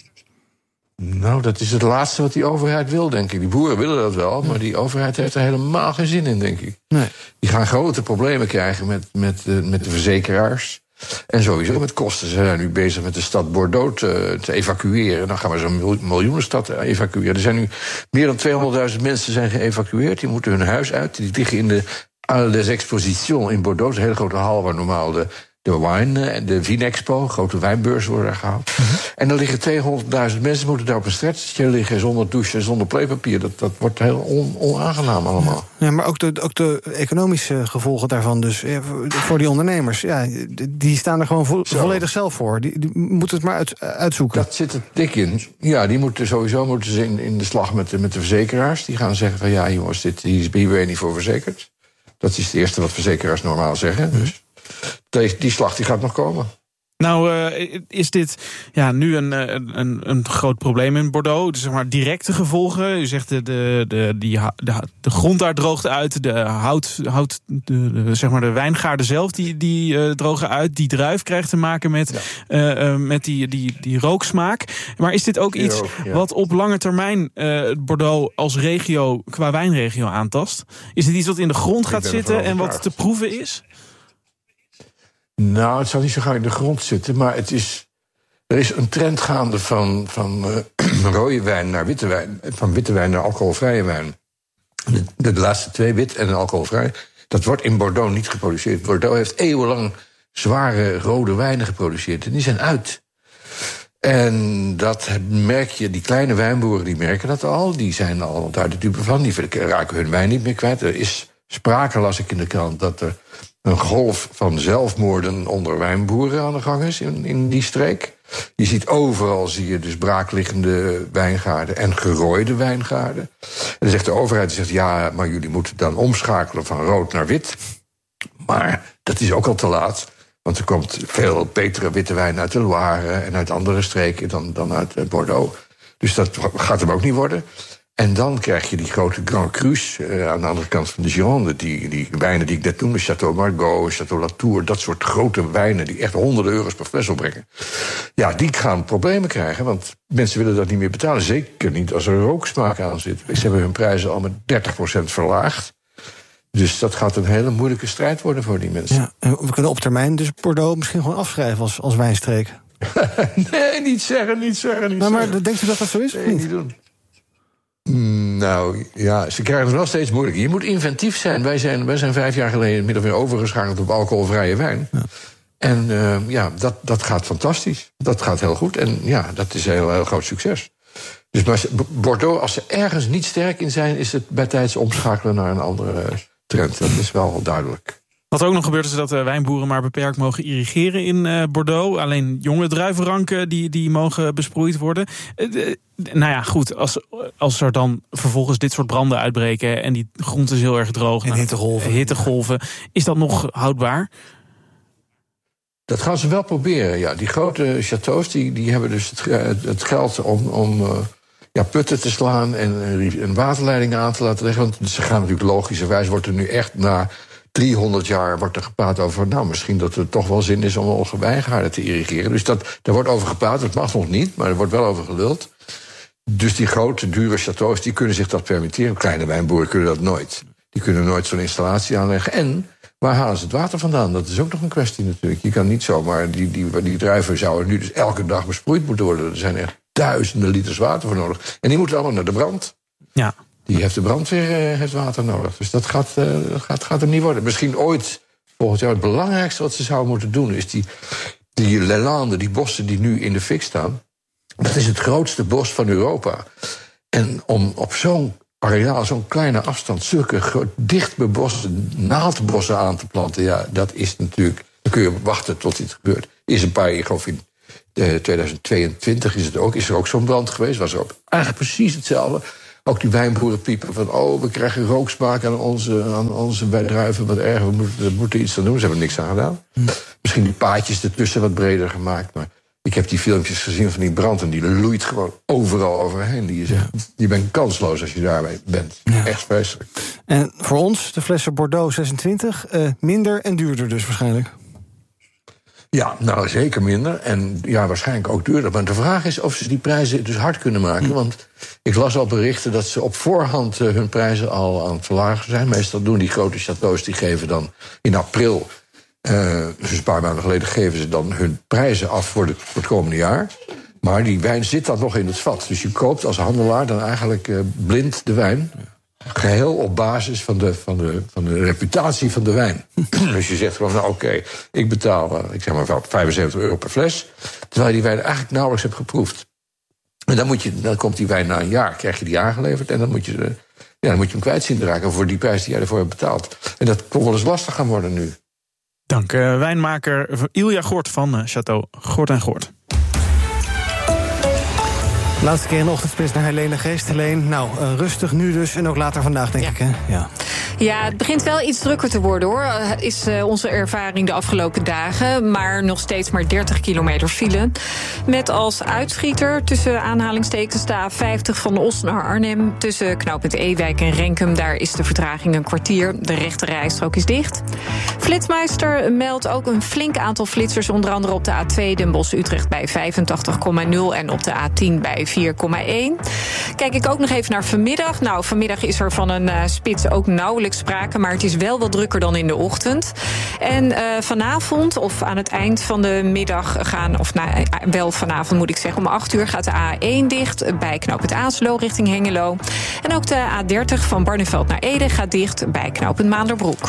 Nou, dat is het laatste wat die overheid wil, denk ik. Die boeren willen dat wel, maar die overheid heeft er helemaal geen zin in, denk ik. Nee. Die gaan grote problemen krijgen met, met, uh, met de verzekeraars. En sowieso met kosten. Ze zijn nu bezig met de stad Bordeaux te, te evacueren. Dan gaan we zo'n miljoenenstad evacueren. Er zijn nu meer dan tweehonderdduizend mensen zijn geëvacueerd. Die moeten hun huis uit. Die liggen in de Halle des Expositions in Bordeaux. Een hele grote hal waar normaal de, de wine en de Vinexpo, grote wijnbeurs, worden daar gehaald. Mm-hmm. En dan liggen tweehonderdduizend mensen, moeten daar op een stretchje liggen zonder douche, zonder playpapier. Dat, dat wordt heel on, onaangenaam allemaal. Ja, maar ook de, ook de economische gevolgen daarvan, dus ja, voor die ondernemers, ja, die staan er gewoon vo- volledig zelf voor. Die, die moeten het maar uit, uitzoeken. Dat zit er dik in. Ja, die moeten sowieso moeten ze in, in de slag met de, met de verzekeraars. Die gaan zeggen van ja, jongens, dit, hier ben je niet voor verzekerd. Dat is het eerste wat verzekeraars normaal zeggen. Dus die, die slag die gaat nog komen. Nou, uh, is dit ja, nu een, een, een groot probleem in Bordeaux? Dus zeg maar directe gevolgen. U zegt de, de, de, die, de, de grond daar droogt uit. De hout, hout de, de, zeg maar de wijngaarden zelf die, die uh, drogen uit. Die druif krijgt te maken met, ja. uh, uh, met die, die, die rooksmaak. Maar is dit ook iets rook, ja. wat op lange termijn uh, Bordeaux als regio qua wijnregio aantast? Is het iets wat in de grond gaat zitten en wat te proeven is? Nou, het zal niet zo gauw in de grond zitten, maar het is, er is een trend gaande van, van uh, rode wijn naar witte wijn, van witte wijn naar alcoholvrije wijn. De, de, de laatste twee, wit en alcoholvrij, dat wordt in Bordeaux niet geproduceerd. Bordeaux heeft eeuwenlang zware rode wijnen geproduceerd en die zijn uit. En dat merk je, die kleine wijnboeren die merken dat al, die zijn al daar de dupe van, die raken hun wijn niet meer kwijt. Er is sprake, las ik in de krant, dat er een golf van zelfmoorden onder wijnboeren aan de gang is in, in die streek. Je ziet overal, zie je dus braakliggende wijngaarden en gerooide wijngaarden. En dan zegt de overheid, die zegt, ja, maar jullie moeten dan omschakelen van rood naar wit. Maar dat is ook al te laat, want er komt veel betere witte wijn uit de Loire en uit andere streken dan, dan uit Bordeaux. Dus dat gaat hem ook niet worden. En dan krijg je die grote Grand Crus uh, aan de andere kant van de Gironde. Die, die wijnen die ik net noemde, Château Margaux, Château Latour, dat soort grote wijnen die echt honderden euro's per fles opbrengen. Ja, die gaan problemen krijgen, want mensen willen dat niet meer betalen. Zeker niet als er rooksmaak aan zit. Ze hebben hun prijzen al met dertig procent verlaagd. Dus dat gaat een hele moeilijke strijd worden voor die mensen. Ja, en we kunnen op termijn dus Bordeaux misschien gewoon afschrijven als, als wijnstreek. Nee, niet zeggen, niet zeggen, niet nou, maar zeggen. denkt u dat dat zo is? Nee, niet doen. Nou, ja, ze krijgen het wel steeds moeilijker. Je moet inventief zijn. Wij zijn, wij zijn vijf jaar geleden min of meer overgeschakeld op alcoholvrije wijn. Ja. En uh, ja, dat, dat gaat fantastisch. Dat gaat heel goed. En ja, dat is een heel, heel groot succes. Dus maar Bordeaux, als ze ergens niet sterk in zijn, is het bij tijds omschakelen naar een andere trend. Dat is wel duidelijk. Wat ook nog gebeurt is dat uh, wijnboeren maar beperkt mogen irrigeren in uh, Bordeaux. Alleen jonge druivenranken die, die mogen besproeid worden. Uh, uh, nou ja, goed, als, als er dan vervolgens dit soort branden uitbreken en die grond is heel erg droog. En nou, hittegolven. hittegolven. Is dat nog houdbaar? Dat gaan ze wel proberen, ja. Die grote châteaus die, die hebben dus het, het geld om, om uh, ja, putten te slaan en een waterleiding aan te laten leggen. Want ze gaan natuurlijk logischerwijs, wordt er nu echt na driehonderd jaar wordt er gepraat over, nou, misschien dat er toch wel zin is om onze wijngaarden te irrigeren. Dus dat, daar wordt over gepraat, dat mag nog niet, maar er wordt wel over geluld. Dus die grote, dure châteaus, die kunnen zich dat permitteren. Kleine wijnboeren kunnen dat nooit. Die kunnen nooit zo'n installatie aanleggen. En waar halen ze het water vandaan? Dat is ook nog een kwestie natuurlijk. Je kan niet zomaar, die, die, die druiven zouden nu dus elke dag besproeid moeten worden. Er zijn echt duizenden liters water voor nodig. En die moeten allemaal naar de brand. Ja. Die heeft de brandweer uh, heeft water nodig. Dus dat gaat, uh, gaat, gaat er niet worden. Misschien ooit, volgend jaar, het belangrijkste wat ze zouden moeten doen is die, die Les Landes, die bossen die nu in de fik staan. Dat is het grootste bos van Europa. En om op zo'n areaal, zo'n kleine afstand, zulke dicht beboste naaldbossen aan te planten, ja, dat is natuurlijk. Dan kun je wachten tot dit gebeurt. Is een paar, ik geloof in uh, tweeduizend tweeëntwintig is het ook, is er ook zo'n brand geweest. Was er ook eigenlijk precies hetzelfde. Ook die wijnboeren piepen van, oh, we krijgen rooksmaak aan onze, aan onze druiven, wat erg, we moeten, we moeten iets aan doen. Ze hebben er niks aan gedaan. Hm. Misschien die paadjes ertussen wat breder gemaakt, maar ik heb die filmpjes gezien van die brand en die loeit gewoon overal overheen. Die is echt, je bent kansloos als je daarbij bent. Ja. Echt vreselijk. En voor ons, de flessen Bordeaux zesentwintig, uh, minder en duurder dus waarschijnlijk. Ja, nou zeker minder. En ja, waarschijnlijk ook duurder. Maar de vraag is of ze die prijzen dus hard kunnen maken. Hm. Want ik las al berichten dat ze op voorhand uh, hun prijzen al aan het verlagen zijn. Meestal doen die grote chateaus, die geven dan in april, Uh, dus een paar maanden geleden geven ze dan hun prijzen af voor, de, voor het komende jaar. Maar die wijn zit dan nog in het vat. Dus je koopt als handelaar dan eigenlijk uh, blind de wijn. Geheel op basis van de, van de, van de reputatie van de wijn. Dus je zegt gewoon, nou oké, okay, ik betaal uh, ik zeg maar vijfenzeventig euro per fles. Terwijl je die wijn eigenlijk nauwelijks hebt geproefd. En dan, moet je, dan komt die wijn na een jaar, krijg je die aangeleverd. En dan moet je, uh, ja, dan moet je hem kwijt zien te raken voor die prijs die jij ervoor hebt betaald. En dat kon wel eens lastig gaan worden nu. Dank, uh, wijnmaker Ilja Gort van uh, Château Gort en Gort. Laatste keer in de ochtendspits naar Helene Geest. Helene, nou, uh, rustig nu dus en ook later vandaag, denk ja. ik, hè? Ja. Ja, het begint wel iets drukker te worden, hoor. Is uh, onze ervaring de afgelopen dagen. Maar nog steeds maar dertig kilometer file. Met als uitschieter tussen aanhalingstekens de A vijftig van Os naar Arnhem. Tussen knooppunt Ewijk en Renkum, daar is de vertraging een kwartier. De rechte rijstrook is dicht. Flitsmeister meldt ook een flink aantal flitsers. Onder andere op de A twee Den Bosch-Utrecht bij vijfentachtig komma nul en op de A tien bij vier komma één. Kijk ik ook nog even naar vanmiddag. Nou, vanmiddag is er van een uh, spits ook nauwelijks sprake, maar het is wel wat drukker dan in de ochtend. En uh, vanavond, of aan het eind van de middag gaan, of nou, wel vanavond moet ik zeggen, om acht uur gaat de A één dicht bij knooppunt Aaslo richting Hengelo. En ook de A dertig van Barneveld naar Ede gaat dicht bij knooppunt Maanderbroek.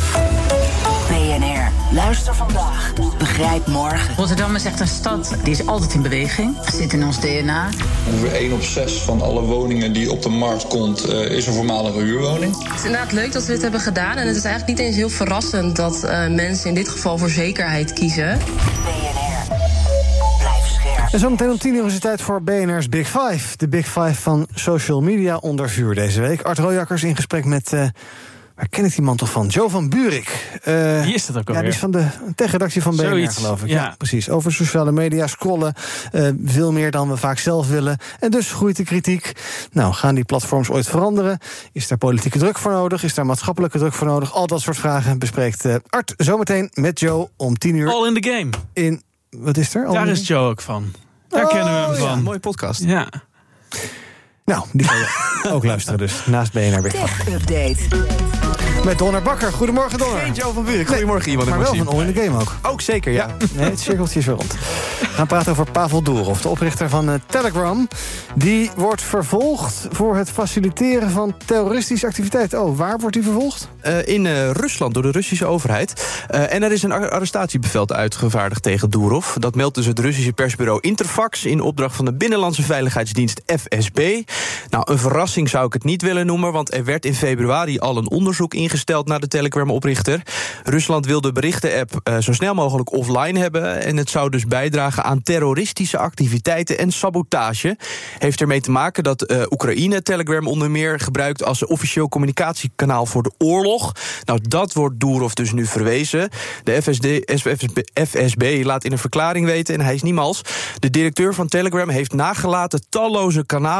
B N R. Luister vandaag. Begrijp morgen. Rotterdam is echt een stad die is altijd in beweging. Het zit in ons D N A. Ongeveer één op zes van alle woningen die op de markt komt, uh, is een voormalige huurwoning. Het is inderdaad leuk dat we dit hebben gedaan. En het is eigenlijk niet eens heel verrassend dat uh, mensen in dit geval voor zekerheid kiezen. B N R. Blijf scherp. En zometeen om tien uur is het tijd voor B N R's Big Five. De Big Five van social media onder vuur deze week. Art Royakkers in gesprek met... Uh, Waar ken ik die man toch van? Joe van Buurik. Uh, Wie is dat ook alweer? Ja, die is van de techredactie van B N R, Zoiets, geloof ik. Ja. ja, precies. Over sociale media, scrollen. Uh, veel meer dan we vaak zelf willen. En dus groeit de kritiek. Nou, gaan die platforms ooit veranderen? Is daar politieke druk voor nodig? Is daar maatschappelijke druk voor nodig? Al dat soort vragen bespreekt uh, Art zometeen met Joe om tien uur. All in the game. In, wat is er? All daar is Joe ook van. Daar oh, kennen we hem van. Ja, mooie podcast. Ja. Nou, die kan je ook luisteren dus. Naast B N R Big Tech Update. Met Donner Bakker. Goedemorgen, Donner. Geen Joe van Buurik. Goedemorgen, iemand. Maar wel van All in the Game ook. Ook zeker, ja. ja. Nee, het cirkeltje is weer rond. We gaan praten over Pavel Durov, de oprichter van uh, Telegram. Die wordt vervolgd voor het faciliteren van terroristische activiteiten. Oh, waar wordt hij vervolgd? Uh, in uh, Rusland, door de Russische overheid. Uh, en er is een arrestatiebevel uitgevaardigd tegen Durov. Dat meldt dus het Russische persbureau Interfax in opdracht van de Binnenlandse Veiligheidsdienst F S B. Nou, een verrassing zou ik het niet willen noemen, want er werd in februari al een onderzoek ingesteld naar de Telegram-oprichter. Rusland wil de berichtenapp uh, zo snel mogelijk offline hebben en het zou dus bijdragen aan terroristische activiteiten en sabotage. Heeft ermee te maken dat uh, Oekraïne Telegram onder meer gebruikt als officieel communicatiekanaal voor de oorlog. Nou, dat wordt Durov dus nu verwezen. De F S D, F S B laat in een verklaring weten, en hij is niet mals, de directeur van Telegram heeft nagelaten talloze kanalen, chats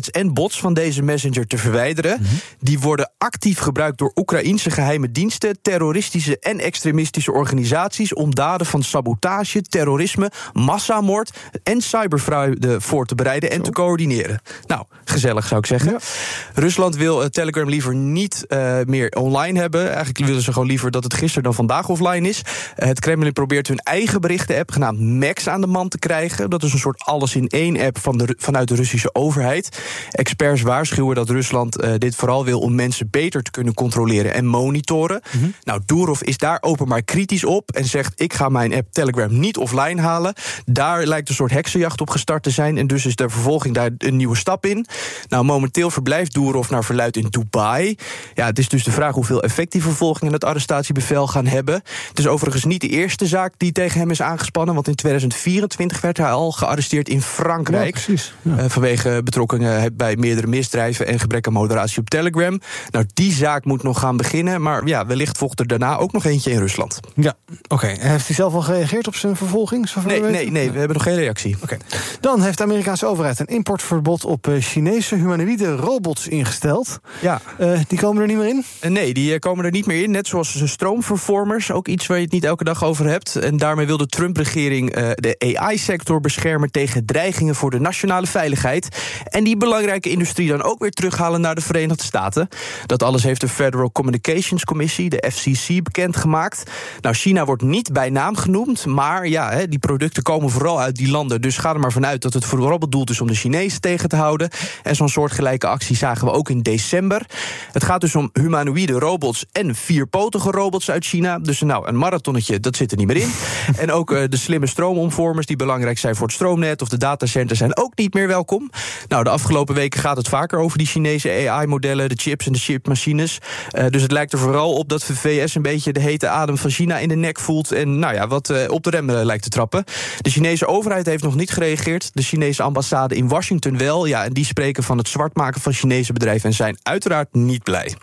chatchats en bots van deze messenger te verwijderen. Mm-hmm. Die worden actief gebruikt door Oekraïense geheime diensten, terroristische en extremistische organisaties om daden van sabotage, terrorisme, massamoord en cyberfraude voor te bereiden en Zo. te coördineren. Nou, gezellig zou ik zeggen. Ja. Rusland wil uh, Telegram liever niet uh, meer online hebben. Eigenlijk willen ze gewoon liever dat het gisteren dan vandaag offline is. Uh, het Kremlin probeert hun eigen berichtenapp genaamd Max aan de man te krijgen. Dat is een soort alles-in-één app van de, vanuit de Russische overheid. Experts waarschuwen dat Rusland uh, dit vooral wil om mensen beter te kunnen controleren en monitoren. Mm-hmm. Nou, Durov is daar openbaar kritisch op en zegt: ik ga mijn app Telegram niet offline halen. Daar lijkt een soort heksenjacht op gestart te zijn en dus is de vervolging daar een nieuwe stap in. Nou, momenteel verblijft Durov naar verluidt in Dubai. Ja, het is dus de vraag hoeveel effect die vervolging en het arrestatiebevel gaan hebben. Het is overigens niet de eerste zaak die tegen hem is aangespannen, want in tweeduizend vierentwintig werd hij al gearresteerd in Frankrijk. Ja, precies. Ja. Uh, vanwege betrokkenheid bij meerdere misdrijven en gebrek aan moderatie op Telegram. Nou, die zaak moet nog gaan beginnen, maar ja, wellicht volgt er daarna ook nog eentje in Rusland. Ja, oké. Okay. Heeft hij zelf al gereageerd op zijn vervolging? Nee, we nee, nee, we hebben nog geen reactie. Oké. Okay. Dan heeft de Amerikaanse overheid een importverbod op Chinese humanoïde robots ingesteld. Ja. Uh, die komen er niet meer in? Uh, nee, die komen er niet meer in. Net zoals de stroomvervormers, ook iets waar je het niet elke dag over hebt. En daarmee wil de Trump-regering uh, de A I-sector beschermen tegen dreigingen voor de nationale veiligheid. En die belangrijke industrie dan ook weer terughalen naar de Verenigde Staten. Dat alles heeft de Federal Communications Commission, de F C C, bekendgemaakt. Nou, China wordt niet bij naam genoemd, maar ja, hè, die producten komen vooral uit die landen. Dus ga er maar vanuit dat het vooral bedoeld is om de Chinezen tegen te houden. En zo'n soortgelijke actie zagen we ook in december. Het gaat dus om humanoïde robots en vierpotige robots uit China. Dus nou, een marathonnetje, dat zit er niet meer in. En ook uh, de slimme stroomomvormers die belangrijk zijn voor het stroomnet of de datacenters zijn ook niet meer welkom. Nou, de afgelopen weken gaat het vaker over die Chinese A I-modellen, de chips en de chipmachines. Uh, dus het lijkt er vooral op dat de V S een beetje de hete adem van China in de nek voelt en nou ja, wat uh, op de rem uh, lijkt te trappen. De Chinese overheid heeft nog niet gereageerd. De Chinese ambassade in Washington wel. Ja, en die spreken van het zwartmaken van Chinese bedrijven en zijn uiteraard niet blij.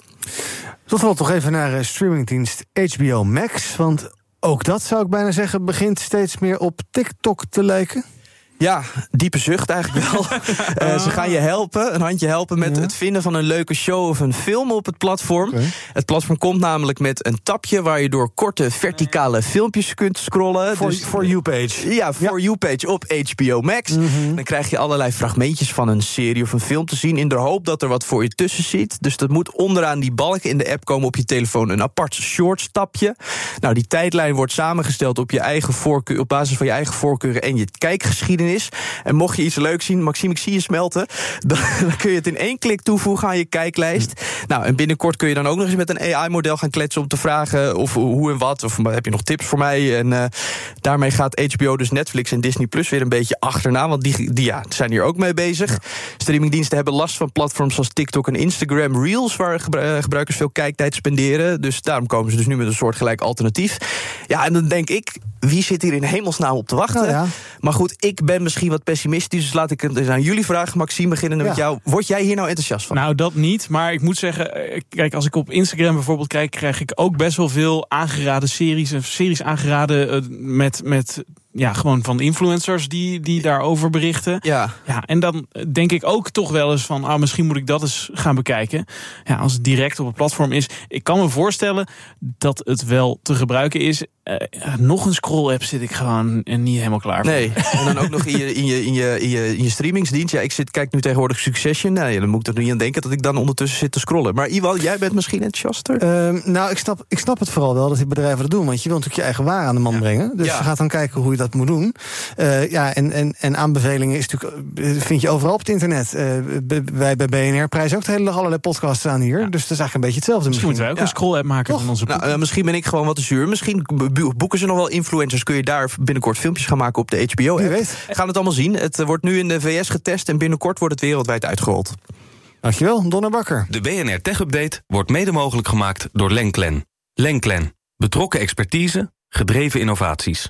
Tot slot toch even naar uh, streamingdienst H B O Max. Want ook dat, zou ik bijna zeggen, begint steeds meer op TikTok te lijken. Ja, diepe zucht eigenlijk wel. uh, ze gaan je helpen, een handje helpen met ja. het vinden van een leuke show of een film op het platform. Okay. Het platform komt namelijk met een tapje waar je door korte verticale filmpjes kunt scrollen. For, dus, for you page. Ja, For ja. you page op H B O Max. Mm-hmm. Dan krijg je allerlei fragmentjes van een serie of een film te zien in de hoop dat er wat voor je tussen zit. Dus dat moet onderaan die balk in de app komen op je telefoon een apart shorts tapje. Nou, die tijdlijn wordt samengesteld op je eigen voorkeur, op basis van je eigen voorkeuren en je kijkgeschiedenis. En mocht je iets leuks zien, Maxime, ik zie je smelten, dan, dan kun je het in één klik toevoegen aan je kijklijst. Nou, en binnenkort kun je dan ook nog eens met een A I-model gaan kletsen om te vragen of hoe en wat, of heb je nog tips voor mij? En uh, daarmee gaat H B O, dus Netflix en Disney Plus weer een beetje achterna, want die, die ja, zijn hier ook mee bezig. Ja. Streamingdiensten hebben last van platforms als TikTok en Instagram Reels, waar gebruikers veel kijktijd spenderen. Dus daarom komen ze dus nu met een soortgelijk alternatief. Ja, en dan denk ik, wie zit hier in hemelsnaam op te wachten? Ja, ja. Maar goed, ik ben misschien wat pessimistisch, dus laat ik het aan jullie vragen. Maxime, beginnen ja. met jou. Word jij hier nou enthousiast van? Nou, dat niet, maar ik moet zeggen, kijk, als ik op Instagram bijvoorbeeld kijk, krijg ik ook best wel veel aangeraden series, en series aangeraden uh, met, met ja, gewoon van influencers die, die daarover berichten. Ja. Ja, en dan denk ik ook toch wel eens van, ah, misschien moet ik dat eens gaan bekijken. Ja, als het direct op het platform is. Ik kan me voorstellen dat het wel te gebruiken is. Uh, nog een scroll-app zit ik gewoon niet helemaal klaar voor. Nee, en dan ook nog in je, in je, in je, in je, in je streamingsdienst. Ja, ik zit, kijk nu tegenwoordig Succession. Nou, ja, dan moet ik er niet aan denken dat ik dan ondertussen zit te scrollen. Maar Iwan, jij bent misschien enthousiaster? Uh, nou, ik snap, ik snap het vooral wel dat die bedrijven dat doen. Want je wilt natuurlijk je eigen waar aan de man ja. brengen. Dus ja. je gaat dan kijken hoe je dat moet doen. Uh, ja, en, en, en aanbevelingen is natuurlijk, vind je overal op het internet. Uh, wij bij B N R prijzen ook de hele dag allerlei podcasts aan hier. Ja. Dus dat is eigenlijk een beetje hetzelfde. Misschien, misschien moeten wij ook ja. een scroll-app maken Toch? van onze nou, uh, misschien ben ik gewoon wat te zuur. Misschien boeken ze nog wel influencers. Kun je daar binnenkort filmpjes gaan maken op de H B O. Wie weet. We gaan het allemaal zien. Het wordt nu in de V S getest en binnenkort wordt het wereldwijd uitgerold. Dankjewel, Donner Bakker. De B N R Tech Update wordt mede mogelijk gemaakt door Lenklen. Lenklen. Betrokken expertise, gedreven innovaties.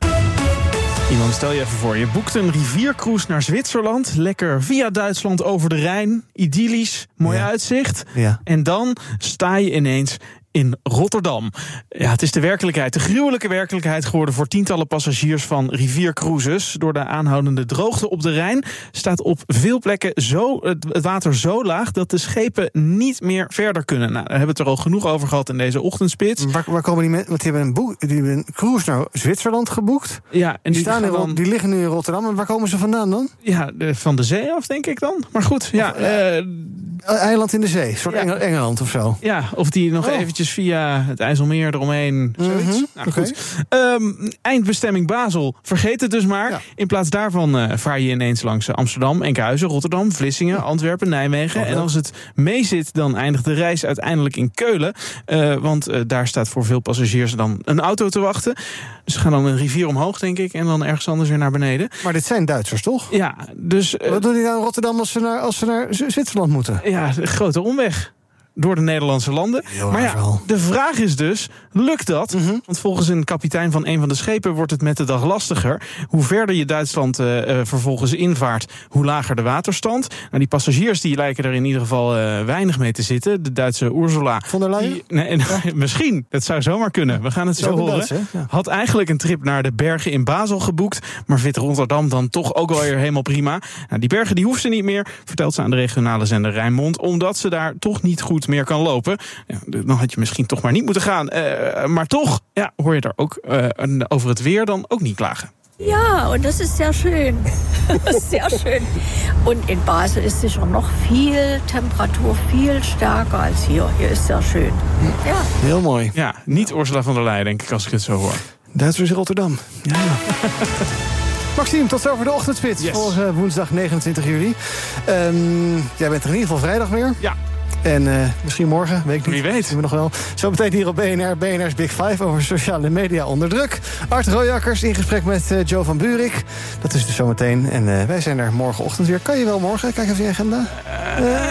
Iemand, stel je even voor, je boekt een riviercruise naar Zwitserland. Lekker via Duitsland over de Rijn. Idyllisch, mooi ja. uitzicht. Ja. En dan sta je ineens in Rotterdam. Ja, het is de werkelijkheid, de gruwelijke werkelijkheid geworden voor tientallen passagiers van riviercruises. Door de aanhoudende droogte op de Rijn staat op veel plekken zo, het water zo laag dat de schepen niet meer verder kunnen. Nou, daar hebben we het er al genoeg over gehad in deze ochtendspits. Waar, waar komen die mensen? Want die hebben een, boek, die hebben een cruise naar Zwitserland geboekt. Ja, en die, die, staan in, dan, die liggen nu in Rotterdam. En waar komen ze vandaan dan? Ja, de, van de zee af, denk ik dan. Maar goed, ja. Of, uh, uh, eiland in de zee, een soort ja. Engeland of zo. Ja, of die nog oh. eventjes via het IJsselmeer eromheen, zoiets. Mm-hmm. Nou, okay. goed. Um, eindbestemming Basel, vergeet het dus maar. Ja. In plaats daarvan uh, vaar je ineens langs Amsterdam, Enkhuizen, Rotterdam, Vlissingen, ja. Antwerpen, Nijmegen. Oh, en als het meezit, dan eindigt de reis uiteindelijk in Keulen. Uh, want uh, daar staat voor veel passagiers dan een auto te wachten. Dus ze gaan dan een rivier omhoog, denk ik, en dan ergens anders weer naar beneden. Maar dit zijn Duitsers, toch? Ja, dus... Uh, Wat doen die nou in Rotterdam als ze naar, als ze naar Zwitserland moeten? Ja, een grote omweg. Door de Nederlandse landen. Heel maar ja, wel. de vraag is dus, lukt dat? Mm-hmm. Want volgens een kapitein van een van de schepen wordt het met de dag lastiger. Hoe verder je Duitsland uh, uh, vervolgens invaart, hoe lager de waterstand. Nou, die passagiers die lijken er in ieder geval uh, weinig mee te zitten. De Duitse Ursula. Von der Leyen? Die, nee, ja. Misschien, dat zou zomaar kunnen. We gaan het zo horen. Duits, ja. Had eigenlijk een trip naar de bergen in Basel geboekt. Maar vindt Rotterdam dan toch ook wel weer helemaal prima. Nou, die bergen die hoeft ze niet meer, vertelt ze aan de regionale zender Rijnmond. Omdat ze daar toch niet goed meer kan lopen. Ja, dan had je misschien toch maar niet moeten gaan. Uh, maar toch ja, hoor je daar ook uh, over het weer dan ook niet klagen. Ja, und das ist sehr schön. Sehr schön. Und in Basel ist es schon noch viel Temperatur, viel stärker als hier. Hier ist sehr schön. Ja. Heel mooi. Ja, niet Ursula von der Leyen, denk ik, als ik het zo hoor. Duitsers in Rotterdam. Ja, ja. Maxime, tot zover de ochtendspits. Yes. Voor uh, woensdag negenentwintig juli. Um, jij bent er in ieder geval vrijdag weer. Ja. En uh, misschien morgen, weet ik niet. Wie weet. Zien we nog wel. Zo meteen hier op B N R, B N R's Big Five over sociale media onder druk. Art Royakkers in gesprek met uh, Joe van Buurik. Dat is dus zometeen. En uh, wij zijn er morgenochtend weer. Kan je wel morgen? Kijk even je agenda. Uh, uh,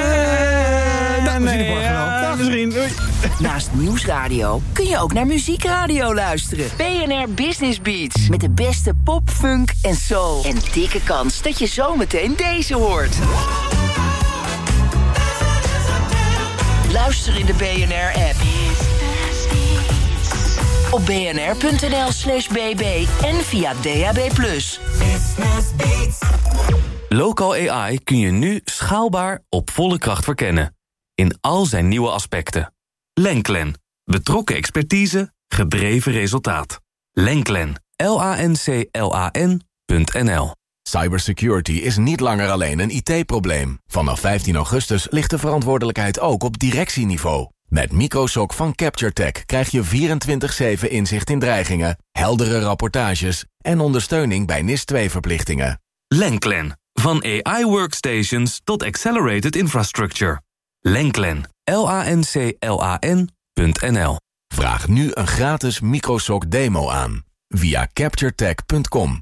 nou, misschien nee, morgen wel. Ja, misschien. Doei. Naast Nieuwsradio kun je ook naar Muziekradio luisteren. B N R Business Beats. Met de beste pop, funk en soul. En dikke kans dat je zometeen deze hoort. Luister in de B N R-app. Op bnr.nl slash bb en via D A B plus. Local A I kun je nu schaalbaar op volle kracht verkennen. In al zijn nieuwe aspecten. Lenklen. Betrokken expertise, gedreven resultaat. Lenklen. L A N C L A N punt N L. Cybersecurity is niet langer alleen een I T-probleem. Vanaf vijftien augustus ligt de verantwoordelijkheid ook op directieniveau. Met Microsoc van CaptureTech krijg je vierentwintig zeven inzicht in dreigingen, heldere rapportages en ondersteuning bij N I S twee verplichtingen. Lenklen. Van A I-workstations tot accelerated infrastructure. Lenklen. L A N C L A N punt N L. Vraag nu een gratis Microsoc demo aan via capture tech punt com.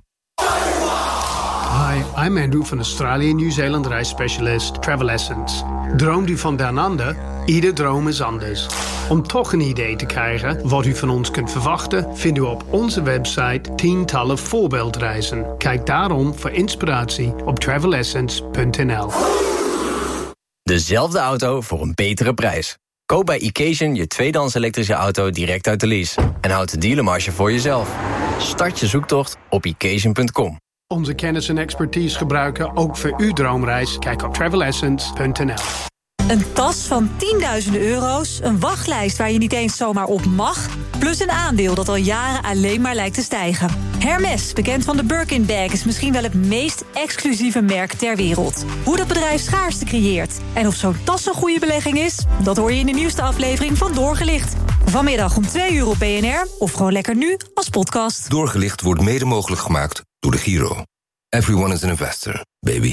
Hi, I'm Andrew van Australië Nieuw-Zeeland reisspecialist Travel Essence. Droomt u van down under? Ieder droom is anders. Om toch een idee te krijgen wat u van ons kunt verwachten, vindt u op onze website tientallen voorbeeldreizen. Kijk daarom voor inspiratie op travel essence punt n l. Dezelfde auto voor een betere prijs. Koop bij Occasion je tweedehands elektrische auto direct uit de lease. En houd de dealermarge voor jezelf. Start je zoektocht op occasion punt com. Onze kennis en expertise gebruiken ook voor uw droomreis. Kijk op travel essence punt n l. Een tas van tienduizenden euro's, een wachtlijst waar je niet eens zomaar op mag, plus een aandeel dat al jaren alleen maar lijkt te stijgen. Hermès, bekend van de Birkin bag, is misschien wel het meest exclusieve merk ter wereld. Hoe dat bedrijf schaarste creëert en of zo'n tas een goede belegging is, dat hoor je in de nieuwste aflevering van Doorgelicht. Vanmiddag om twee uur op B N R of gewoon lekker nu als podcast. Doorgelicht wordt mede mogelijk gemaakt door de Giro. Everyone is an investor, baby.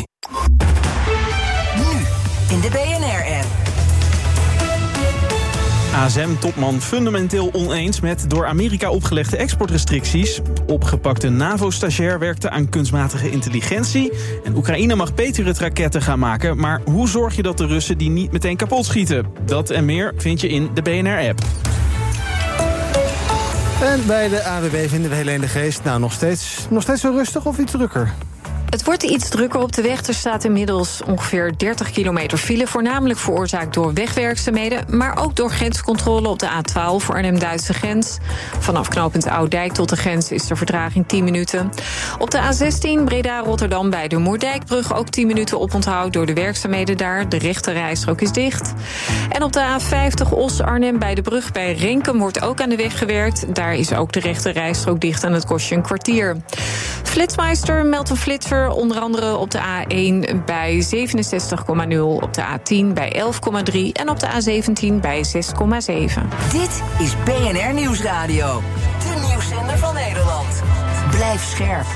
Nu in de B N R-app. A S M-topman fundamenteel oneens met door Amerika opgelegde exportrestricties. Opgepakte NAVO-stagiair werkte aan kunstmatige intelligentie. En Oekraïne mag Patriot-raketten gaan maken. Maar hoe zorg je dat de Russen die niet meteen kapot schieten? Dat en meer vind je in de B N R-app. En bij de A W B vinden we Helene de Geest. Nou, nog steeds, nog steeds zo rustig of iets drukker? Het wordt iets drukker op de weg. Er staat inmiddels ongeveer dertig kilometer file. Voornamelijk veroorzaakt door wegwerkzaamheden, maar ook door grenscontrole op de A twaalf voor Arnhem-Duitse grens. Vanaf knooppunt Ouddijk tot de grens is de vertraging tien minuten. Op de A zestien Breda-Rotterdam bij de Moerdijkbrug ook tien minuten oponthoud door de werkzaamheden daar. De rechte rijstrook is dicht. En op de A vijftig Os-Arnhem bij de brug bij Renkum wordt ook aan de weg gewerkt. Daar is ook de rechte rijstrook dicht en het kost je een kwartier. Flitsmeister meldt een flitser, onder andere op de A één bij zevenenzestig komma nul, op de A tien bij elf komma drie en op de A zeventien bij zes komma zeven. Dit is B N R Nieuwsradio, de nieuwszender van Nederland. Blijf scherp.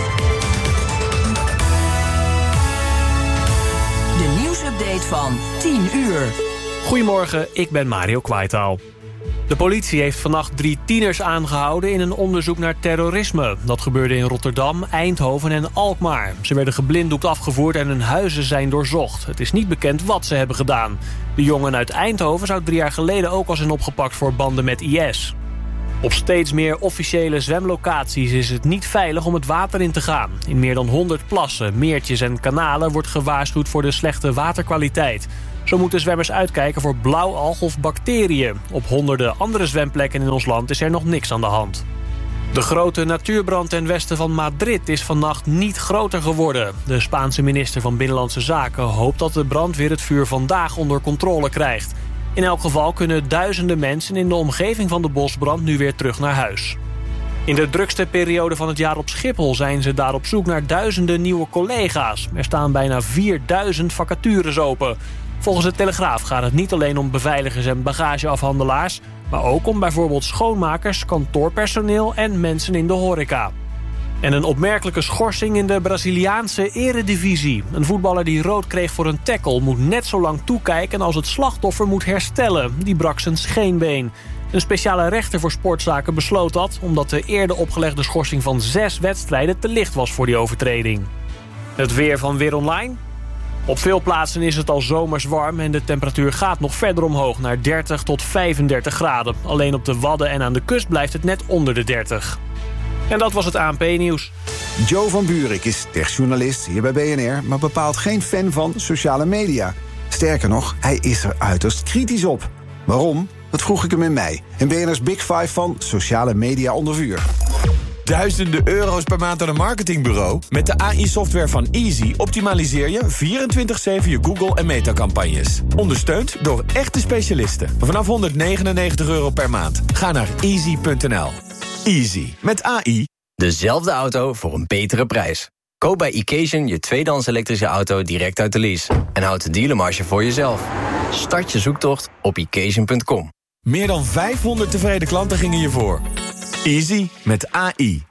De nieuwsupdate van tien uur. Goedemorgen, ik ben Mario Kwaitaal. De politie heeft vannacht drie tieners aangehouden in een onderzoek naar terrorisme. Dat gebeurde in Rotterdam, Eindhoven en Alkmaar. Ze werden geblinddoekt afgevoerd en hun huizen zijn doorzocht. Het is niet bekend wat ze hebben gedaan. De jongen uit Eindhoven zou drie jaar geleden ook al zijn opgepakt voor banden met I S. Op steeds meer officiële zwemlocaties is het niet veilig om het water in te gaan. In meer dan honderd plassen, meertjes en kanalen wordt gewaarschuwd voor de slechte waterkwaliteit. Zo moeten zwemmers uitkijken voor blauwalg of bacteriën. Op honderden andere zwemplekken in ons land is er nog niks aan de hand. De grote natuurbrand ten westen van Madrid is vannacht niet groter geworden. De Spaanse minister van Binnenlandse Zaken hoopt dat de brandweer het vuur vandaag onder controle krijgt. In elk geval kunnen duizenden mensen in de omgeving van de bosbrand nu weer terug naar huis. In de drukste periode van het jaar op Schiphol zijn ze daar op zoek naar duizenden nieuwe collega's. Er staan bijna vierduizend vacatures open. Volgens de Telegraaf gaat het niet alleen om beveiligers en bagageafhandelaars, maar ook om bijvoorbeeld schoonmakers, kantoorpersoneel en mensen in de horeca. En een opmerkelijke schorsing in de Braziliaanse eredivisie. Een voetballer die rood kreeg voor een tackle moet net zo lang toekijken als het slachtoffer moet herstellen. Die brak zijn scheenbeen. Een speciale rechter voor sportzaken besloot dat, omdat de eerder opgelegde schorsing van zes wedstrijden te licht was voor die overtreding. Het weer van Weer Online. Op veel plaatsen is het al zomers warm en de temperatuur gaat nog verder omhoog naar dertig tot vijfendertig graden. Alleen op de Wadden en aan de kust blijft het net onder de dertig. En dat was het A N P-nieuws. Joe van Buurik is techjournalist hier bij B N R, maar bepaald geen fan van sociale media. Sterker nog, hij is er uiterst kritisch op. Waarom? Dat vroeg ik hem in mei. In B N R's Big Five van sociale media onder vuur. Duizenden euro's per maand aan een marketingbureau? Met de A I-software van Easy optimaliseer je vierentwintig zeven je Google- en Meta-campagnes. Ondersteund door echte specialisten. Vanaf honderdnegenennegentig euro per maand. Ga naar easy punt n l. Easy, met A I. Dezelfde auto voor een betere prijs. Koop bij Occasion je tweedehands elektrische auto direct uit de lease. En houd de dealermarge voor jezelf. Start je zoektocht op occasion punt com. Meer dan vijfhonderd tevreden klanten gingen hiervoor. Easy met A I.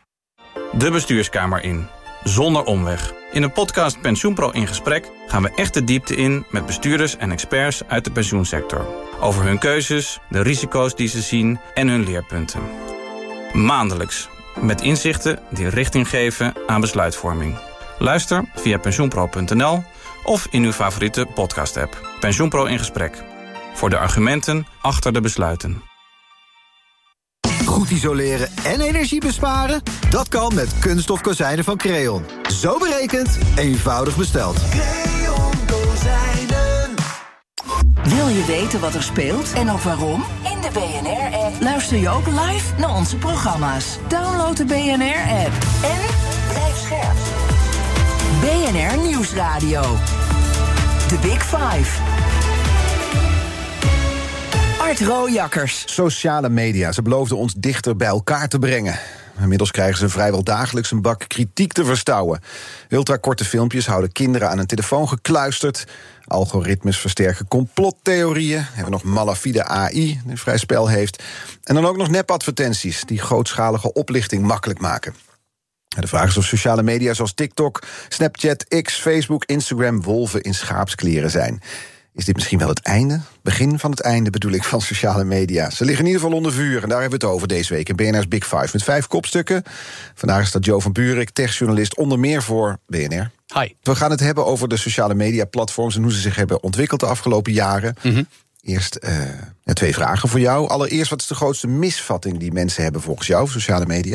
De bestuurskamer in, zonder omweg. In de podcast PensioenPro in gesprek gaan we echt de diepte in met bestuurders en experts uit de pensioensector. Over hun keuzes, de risico's die ze zien en hun leerpunten. Maandelijks, met inzichten die richting geven aan besluitvorming. Luister via pensioenpro punt n l of in uw favoriete podcast-app. PensioenPro in gesprek. Voor de argumenten achter de besluiten. Goed isoleren en energie besparen? Dat kan met kunststof kozijnen van Creon. Zo berekend, eenvoudig besteld. Creon kozijnen. Wil je weten wat er speelt en ook waarom? In de B N R-app luister je ook live naar onze programma's. Download de B N R-app en blijf scherp. B N R Nieuwsradio. The Big Five. Art Rooijakkers. Sociale media, ze beloofden ons dichter bij elkaar te brengen. Inmiddels krijgen ze vrijwel dagelijks een bak kritiek te verstouwen. Ultrakorte filmpjes houden kinderen aan een telefoon gekluisterd. Algoritmes versterken complottheorieën. We hebben nog malafide A I, die vrij spel heeft. En dan ook nog nepadvertenties, die grootschalige oplichting makkelijk maken. De vraag is of sociale media zoals TikTok, Snapchat, X, Facebook, Instagram wolven in schaapskleren zijn. Is dit misschien wel het einde? Begin van het einde bedoel ik van sociale media. Ze liggen in ieder geval onder vuur en daar hebben we het over deze week in B N R's Big Five met vijf kopstukken. Vandaag staat Joe van Buurik, techjournalist, onder meer voor B N R. Hi. We gaan het hebben over de sociale media platforms en hoe ze zich hebben ontwikkeld de afgelopen jaren. Mm-hmm. Eerst uh, twee vragen voor jou. Allereerst, wat is de grootste misvatting die mensen hebben volgens jou, sociale media?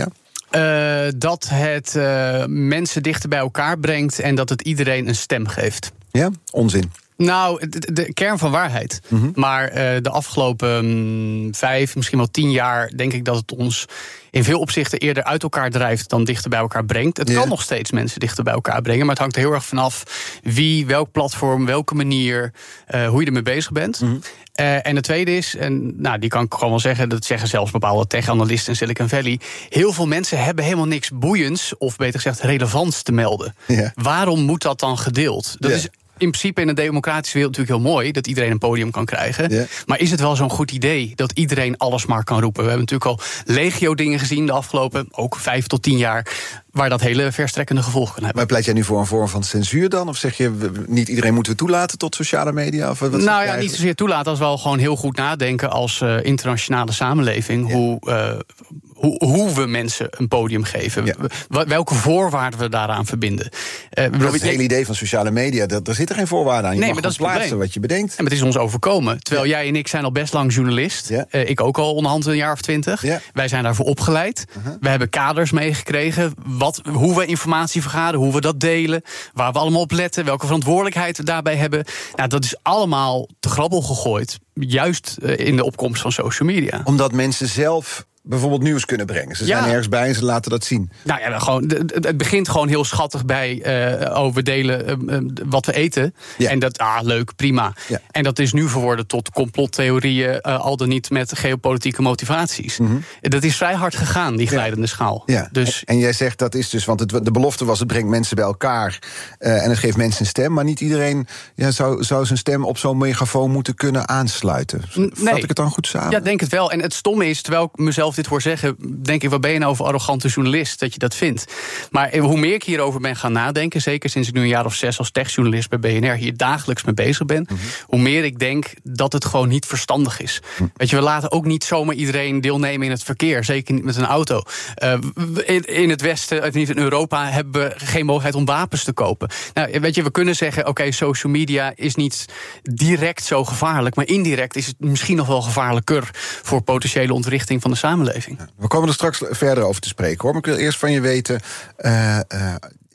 Uh, dat het uh, mensen dichter bij elkaar brengt en dat het iedereen een stem geeft. Ja, onzin. Nou, de, de kern van waarheid. Mm-hmm. Maar uh, de afgelopen um, vijf, misschien wel tien jaar... denk ik dat het ons in veel opzichten eerder uit elkaar drijft dan dichter bij elkaar brengt. Het ja. kan nog steeds mensen dichter bij elkaar brengen, maar het hangt er heel erg vanaf wie, welk platform, welke manier, uh, hoe je ermee bezig bent. Mm-hmm. Uh, en het tweede is, en nou, die kan ik gewoon wel zeggen, dat zeggen zelfs bepaalde tech-analisten in Silicon Valley, heel veel mensen hebben helemaal niks boeiends, of beter gezegd relevants te melden. Ja. Waarom moet dat dan gedeeld? Dat ja. is in principe in een democratische wereld natuurlijk heel mooi dat iedereen een podium kan krijgen. Yeah. Maar is het wel zo'n goed idee dat iedereen alles maar kan roepen? We hebben natuurlijk al legio dingen gezien de afgelopen ook vijf tot tien jaar, waar dat hele verstrekkende gevolgen kan hebben. Maar pleit jij nu voor een vorm van censuur dan? Of zeg je, niet iedereen moeten we toelaten tot sociale media? Of wat nou ja, niet zozeer toelaten, als wel gewoon heel goed nadenken als uh, internationale samenleving. Ja. Hoe, uh, hoe, hoe we mensen een podium geven. Ja. Welke voorwaarden we daaraan verbinden. Uh, dat is het hele idee van sociale media. Daar zitten geen voorwaarden aan. Je nee, mag maar dat is plaatsen wat je bedenkt. En het is ons overkomen. Terwijl ja. jij en ik zijn al best lang journalist. Ja. Uh, ik ook al onderhand een jaar of twintig. Ja. Wij zijn daarvoor opgeleid. Uh-huh. We hebben kaders meegekregen. Wat, hoe we informatie vergaderen, hoe we dat delen, waar we allemaal op letten, welke verantwoordelijkheid we daarbij hebben. Nou, dat is allemaal te grabbel gegooid. Juist uh, in de opkomst van social media. Omdat mensen zelf bijvoorbeeld nieuws kunnen brengen. Ze zijn ja. ergens bij en ze laten dat zien. Nou ja, gewoon, het begint gewoon heel schattig bij Uh, oh, we delen uh, uh, wat we eten. Ja. En dat, ah, leuk, prima. Ja. En dat is nu verworden tot complottheorieën, uh, al dan niet met geopolitieke motivaties. Mm-hmm. Dat is vrij hard gegaan, die glijdende ja. schaal. Ja. Dus, en jij zegt dat is dus, want het, de belofte was, het brengt mensen bij elkaar uh, en het geeft mensen een stem, maar niet iedereen ja, zou, zou zijn stem op zo'n megafoon moeten kunnen aansluiten. Nee. Vat ik het dan goed samen? Ja, denk het wel. En het stomme is, terwijl ik mezelf dit hoor zeggen, denk ik, wat ben je nou voor arrogante journalist dat je dat vindt? Maar hoe meer ik hierover ben gaan nadenken, zeker sinds ik nu een jaar of zes als techjournalist bij B N R hier dagelijks mee bezig ben, mm-hmm. hoe meer ik denk dat het gewoon niet verstandig is. Mm. Weet je, we laten ook niet zomaar iedereen deelnemen in het verkeer, zeker niet met een auto. Uh, in, in het Westen, niet in Europa, hebben we geen mogelijkheid om wapens te kopen. Nou, weet je, we kunnen zeggen, oké, okay, social media is niet direct zo gevaarlijk, maar indirect is het misschien nog wel gevaarlijker voor potentiële ontwrichting van de samenleving. We komen er straks verder over te spreken, hoor. Maar ik wil eerst van je weten, Uh, uh,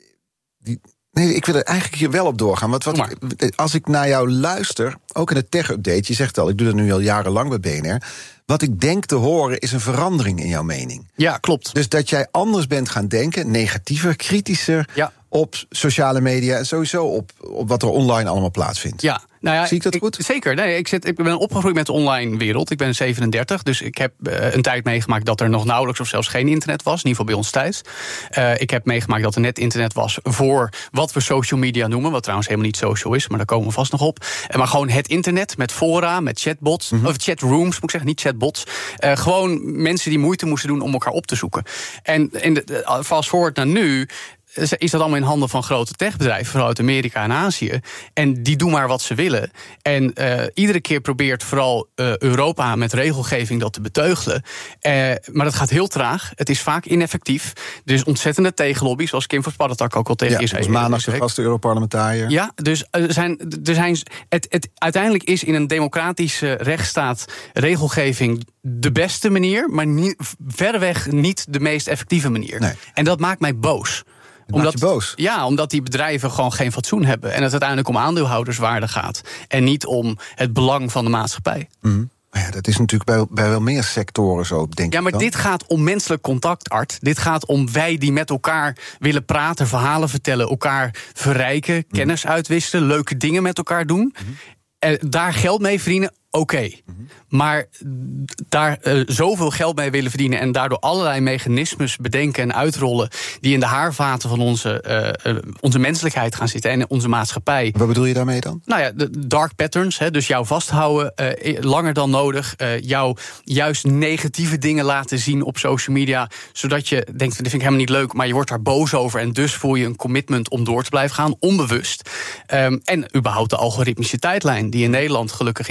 die, nee, ik wil er eigenlijk hier wel op doorgaan. Want wat ik, als ik naar jou luister, ook in de tech-update, je zegt al, ik doe dat nu al jarenlang bij B N R. Wat ik denk te horen is een verandering in jouw mening. Ja, klopt. Dus dat jij anders bent gaan denken, negatiever, kritischer ja. op sociale media en sowieso op, op wat er online allemaal plaatsvindt. Ja. Nou ja, zie ik dat goed? Ik, zeker. Nee, ik, zit, ik ben opgegroeid met de online wereld. Ik ben zevenendertig, dus ik heb uh, een tijd meegemaakt dat er nog nauwelijks of zelfs geen internet was. In ieder geval bij ons thuis. Uh, ik heb meegemaakt dat er net internet was voor wat we social media noemen. Wat trouwens helemaal niet social is, maar daar komen we vast nog op. Uh, maar gewoon het internet met fora, met chatbots. Mm-hmm. Of chatrooms, moet ik zeggen, niet chatbots. Uh, gewoon mensen die moeite moesten doen om elkaar op te zoeken. En in de, uh, fast forward naar nu is dat allemaal in handen van grote techbedrijven, vooral uit Amerika en Azië. En die doen maar wat ze willen. En uh, iedere keer probeert vooral uh, Europa met regelgeving dat te beteugelen. Uh, maar dat gaat heel traag. Het is vaak ineffectief. Er is ontzettende tegenlobby, zoals Kim van Spaddertak ook al tegen ja, je zei. Maandag de gasten Europarlementariër. Ja, dus er zijn, er zijn, het, het, uiteindelijk is in een democratische rechtsstaat regelgeving de beste manier, maar niet, verreweg niet de meest effectieve manier. Nee. En dat maakt mij boos. Omdat, boos. Ja, omdat die bedrijven gewoon geen fatsoen hebben. En het uiteindelijk om aandeelhouderswaarde gaat. En niet om het belang van de maatschappij. Mm. Ja, dat is natuurlijk bij, bij wel meer sectoren zo, denk ik. Ja, maar dan. dit gaat om menselijk contact, Art. Dit gaat om wij die met elkaar willen praten, verhalen vertellen, elkaar verrijken, mm. kennis uitwisselen, leuke dingen met elkaar doen. Mm. En daar geld mee verdienen, oké. Okay. Mm-hmm. Maar daar uh, zoveel geld mee willen verdienen en daardoor allerlei mechanismes bedenken en uitrollen die in de haarvaten van onze, uh, uh, onze menselijkheid gaan zitten en onze maatschappij. Wat bedoel je daarmee dan? Nou ja, de dark patterns, hè, dus jou vasthouden, uh, langer dan nodig, uh, jou juist negatieve dingen laten zien op social media, zodat je denkt, dit vind ik helemaal niet leuk, maar je wordt daar boos over en dus voel je een commitment om door te blijven gaan, onbewust. Um, en überhaupt de algoritmische tijdlijn, die in Nederland gelukkig in, op Instagram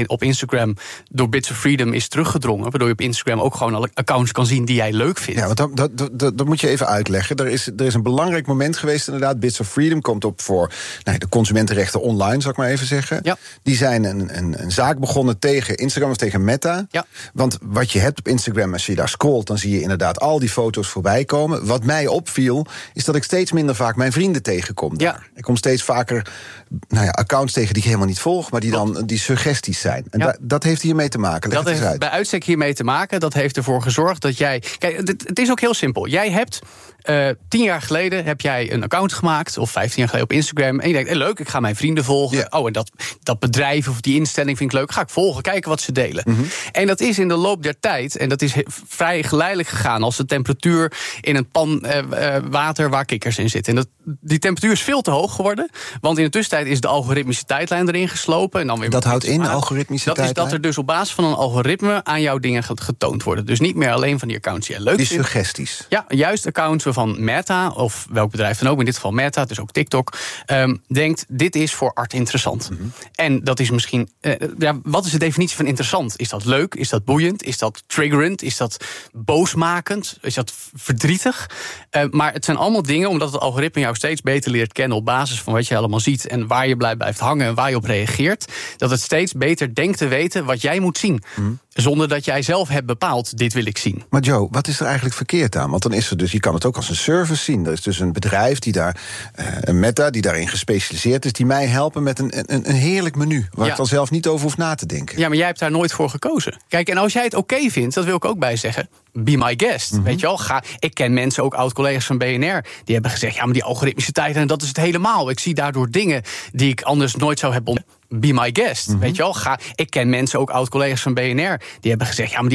Instagram door Bits of Freedom is teruggedrongen, waardoor je op Instagram ook gewoon alle accounts kan zien die jij leuk vindt. Ja, want dat, dat, dat, dat moet je even uitleggen. Er is, er is een belangrijk moment geweest inderdaad. Bits of Freedom komt op voor nou, de consumentenrechten online, zal ik maar even zeggen. Ja. Die zijn een, een, een zaak begonnen tegen Instagram of tegen Meta. Ja. Want wat je hebt op Instagram, als je daar scrolt, dan zie je inderdaad al die foto's voorbij komen. Wat mij opviel, is dat ik steeds minder vaak mijn vrienden tegenkom daar. Ja. Ik kom steeds vaker nou ja, accounts tegen die ik helemaal niet volg, maar die dan die suggesties zijn. En Ja. da, dat heeft hiermee te maken. Leg Dat het eens heeft uit. bij uitstek hiermee te maken. Dat heeft ervoor gezorgd dat jij... Kijk, het, het is ook heel simpel. Jij hebt... Uh, tien jaar geleden heb jij een account gemaakt, of vijftien jaar geleden op Instagram, en je denkt, hey, leuk, ik ga mijn vrienden volgen. Ja. Oh, en dat, dat bedrijf of die instelling vind ik leuk, ga ik volgen, kijken wat ze delen. Mm-hmm. En dat is in de loop der tijd, en dat is he- vrij geleidelijk gegaan, als de temperatuur in een pan uh, uh, water waar kikkers in zitten. En dat, die temperatuur is veel te hoog geworden, want in de tussentijd is de algoritmische tijdlijn erin geslopen. En dan weer Dat houdt in, de aan. algoritmische Dat tijdlijn? is dat er dus op basis van een algoritme aan jouw dingen getoond worden. Dus niet meer alleen van die accounts die je leuk Die vindt. suggesties. Ja, juist accounts waarvan Meta, of welk bedrijf dan ook, in dit geval Meta, dus ook TikTok, um, denkt, dit is voor art interessant. Mm-hmm. En dat is misschien, uh, ja, wat is de definitie van interessant? Is dat leuk? Is dat boeiend? Is dat triggerend? Is dat boosmakend? Is dat verdrietig? Uh, maar het zijn allemaal dingen, omdat het algoritme jou steeds beter leert kennen op basis van wat je allemaal ziet en waar je blij blijft hangen en waar je op reageert, dat het steeds beter denkt te weten wat jij moet zien. Mm-hmm. Zonder dat jij zelf hebt bepaald, dit wil ik zien. Maar Joe, wat is er eigenlijk verkeerd aan? Want dan is er dus, je kan het ook als een service zien. Er is dus een bedrijf, die daar, uh, een Meta, die daarin gespecialiseerd is, die mij helpen met een, een, een heerlijk menu, waar Ja. ik dan zelf niet over hoef na te denken. Ja, maar jij hebt daar nooit voor gekozen. Kijk, en als jij het oké vindt, dat wil ik ook bij zeggen, be my guest. Mm-hmm. Weet je wel, ga, ik ken mensen, ook oud-collega's van B N R, die hebben gezegd, ja, maar die algoritmische tijd, en dat is het helemaal. Ik zie daardoor dingen die ik anders nooit zou hebben. Be my guest. Mm-hmm. Weet je wel, ga, ik ken mensen, ook oud-collega's van B N R, die hebben gezegd, ja, maar die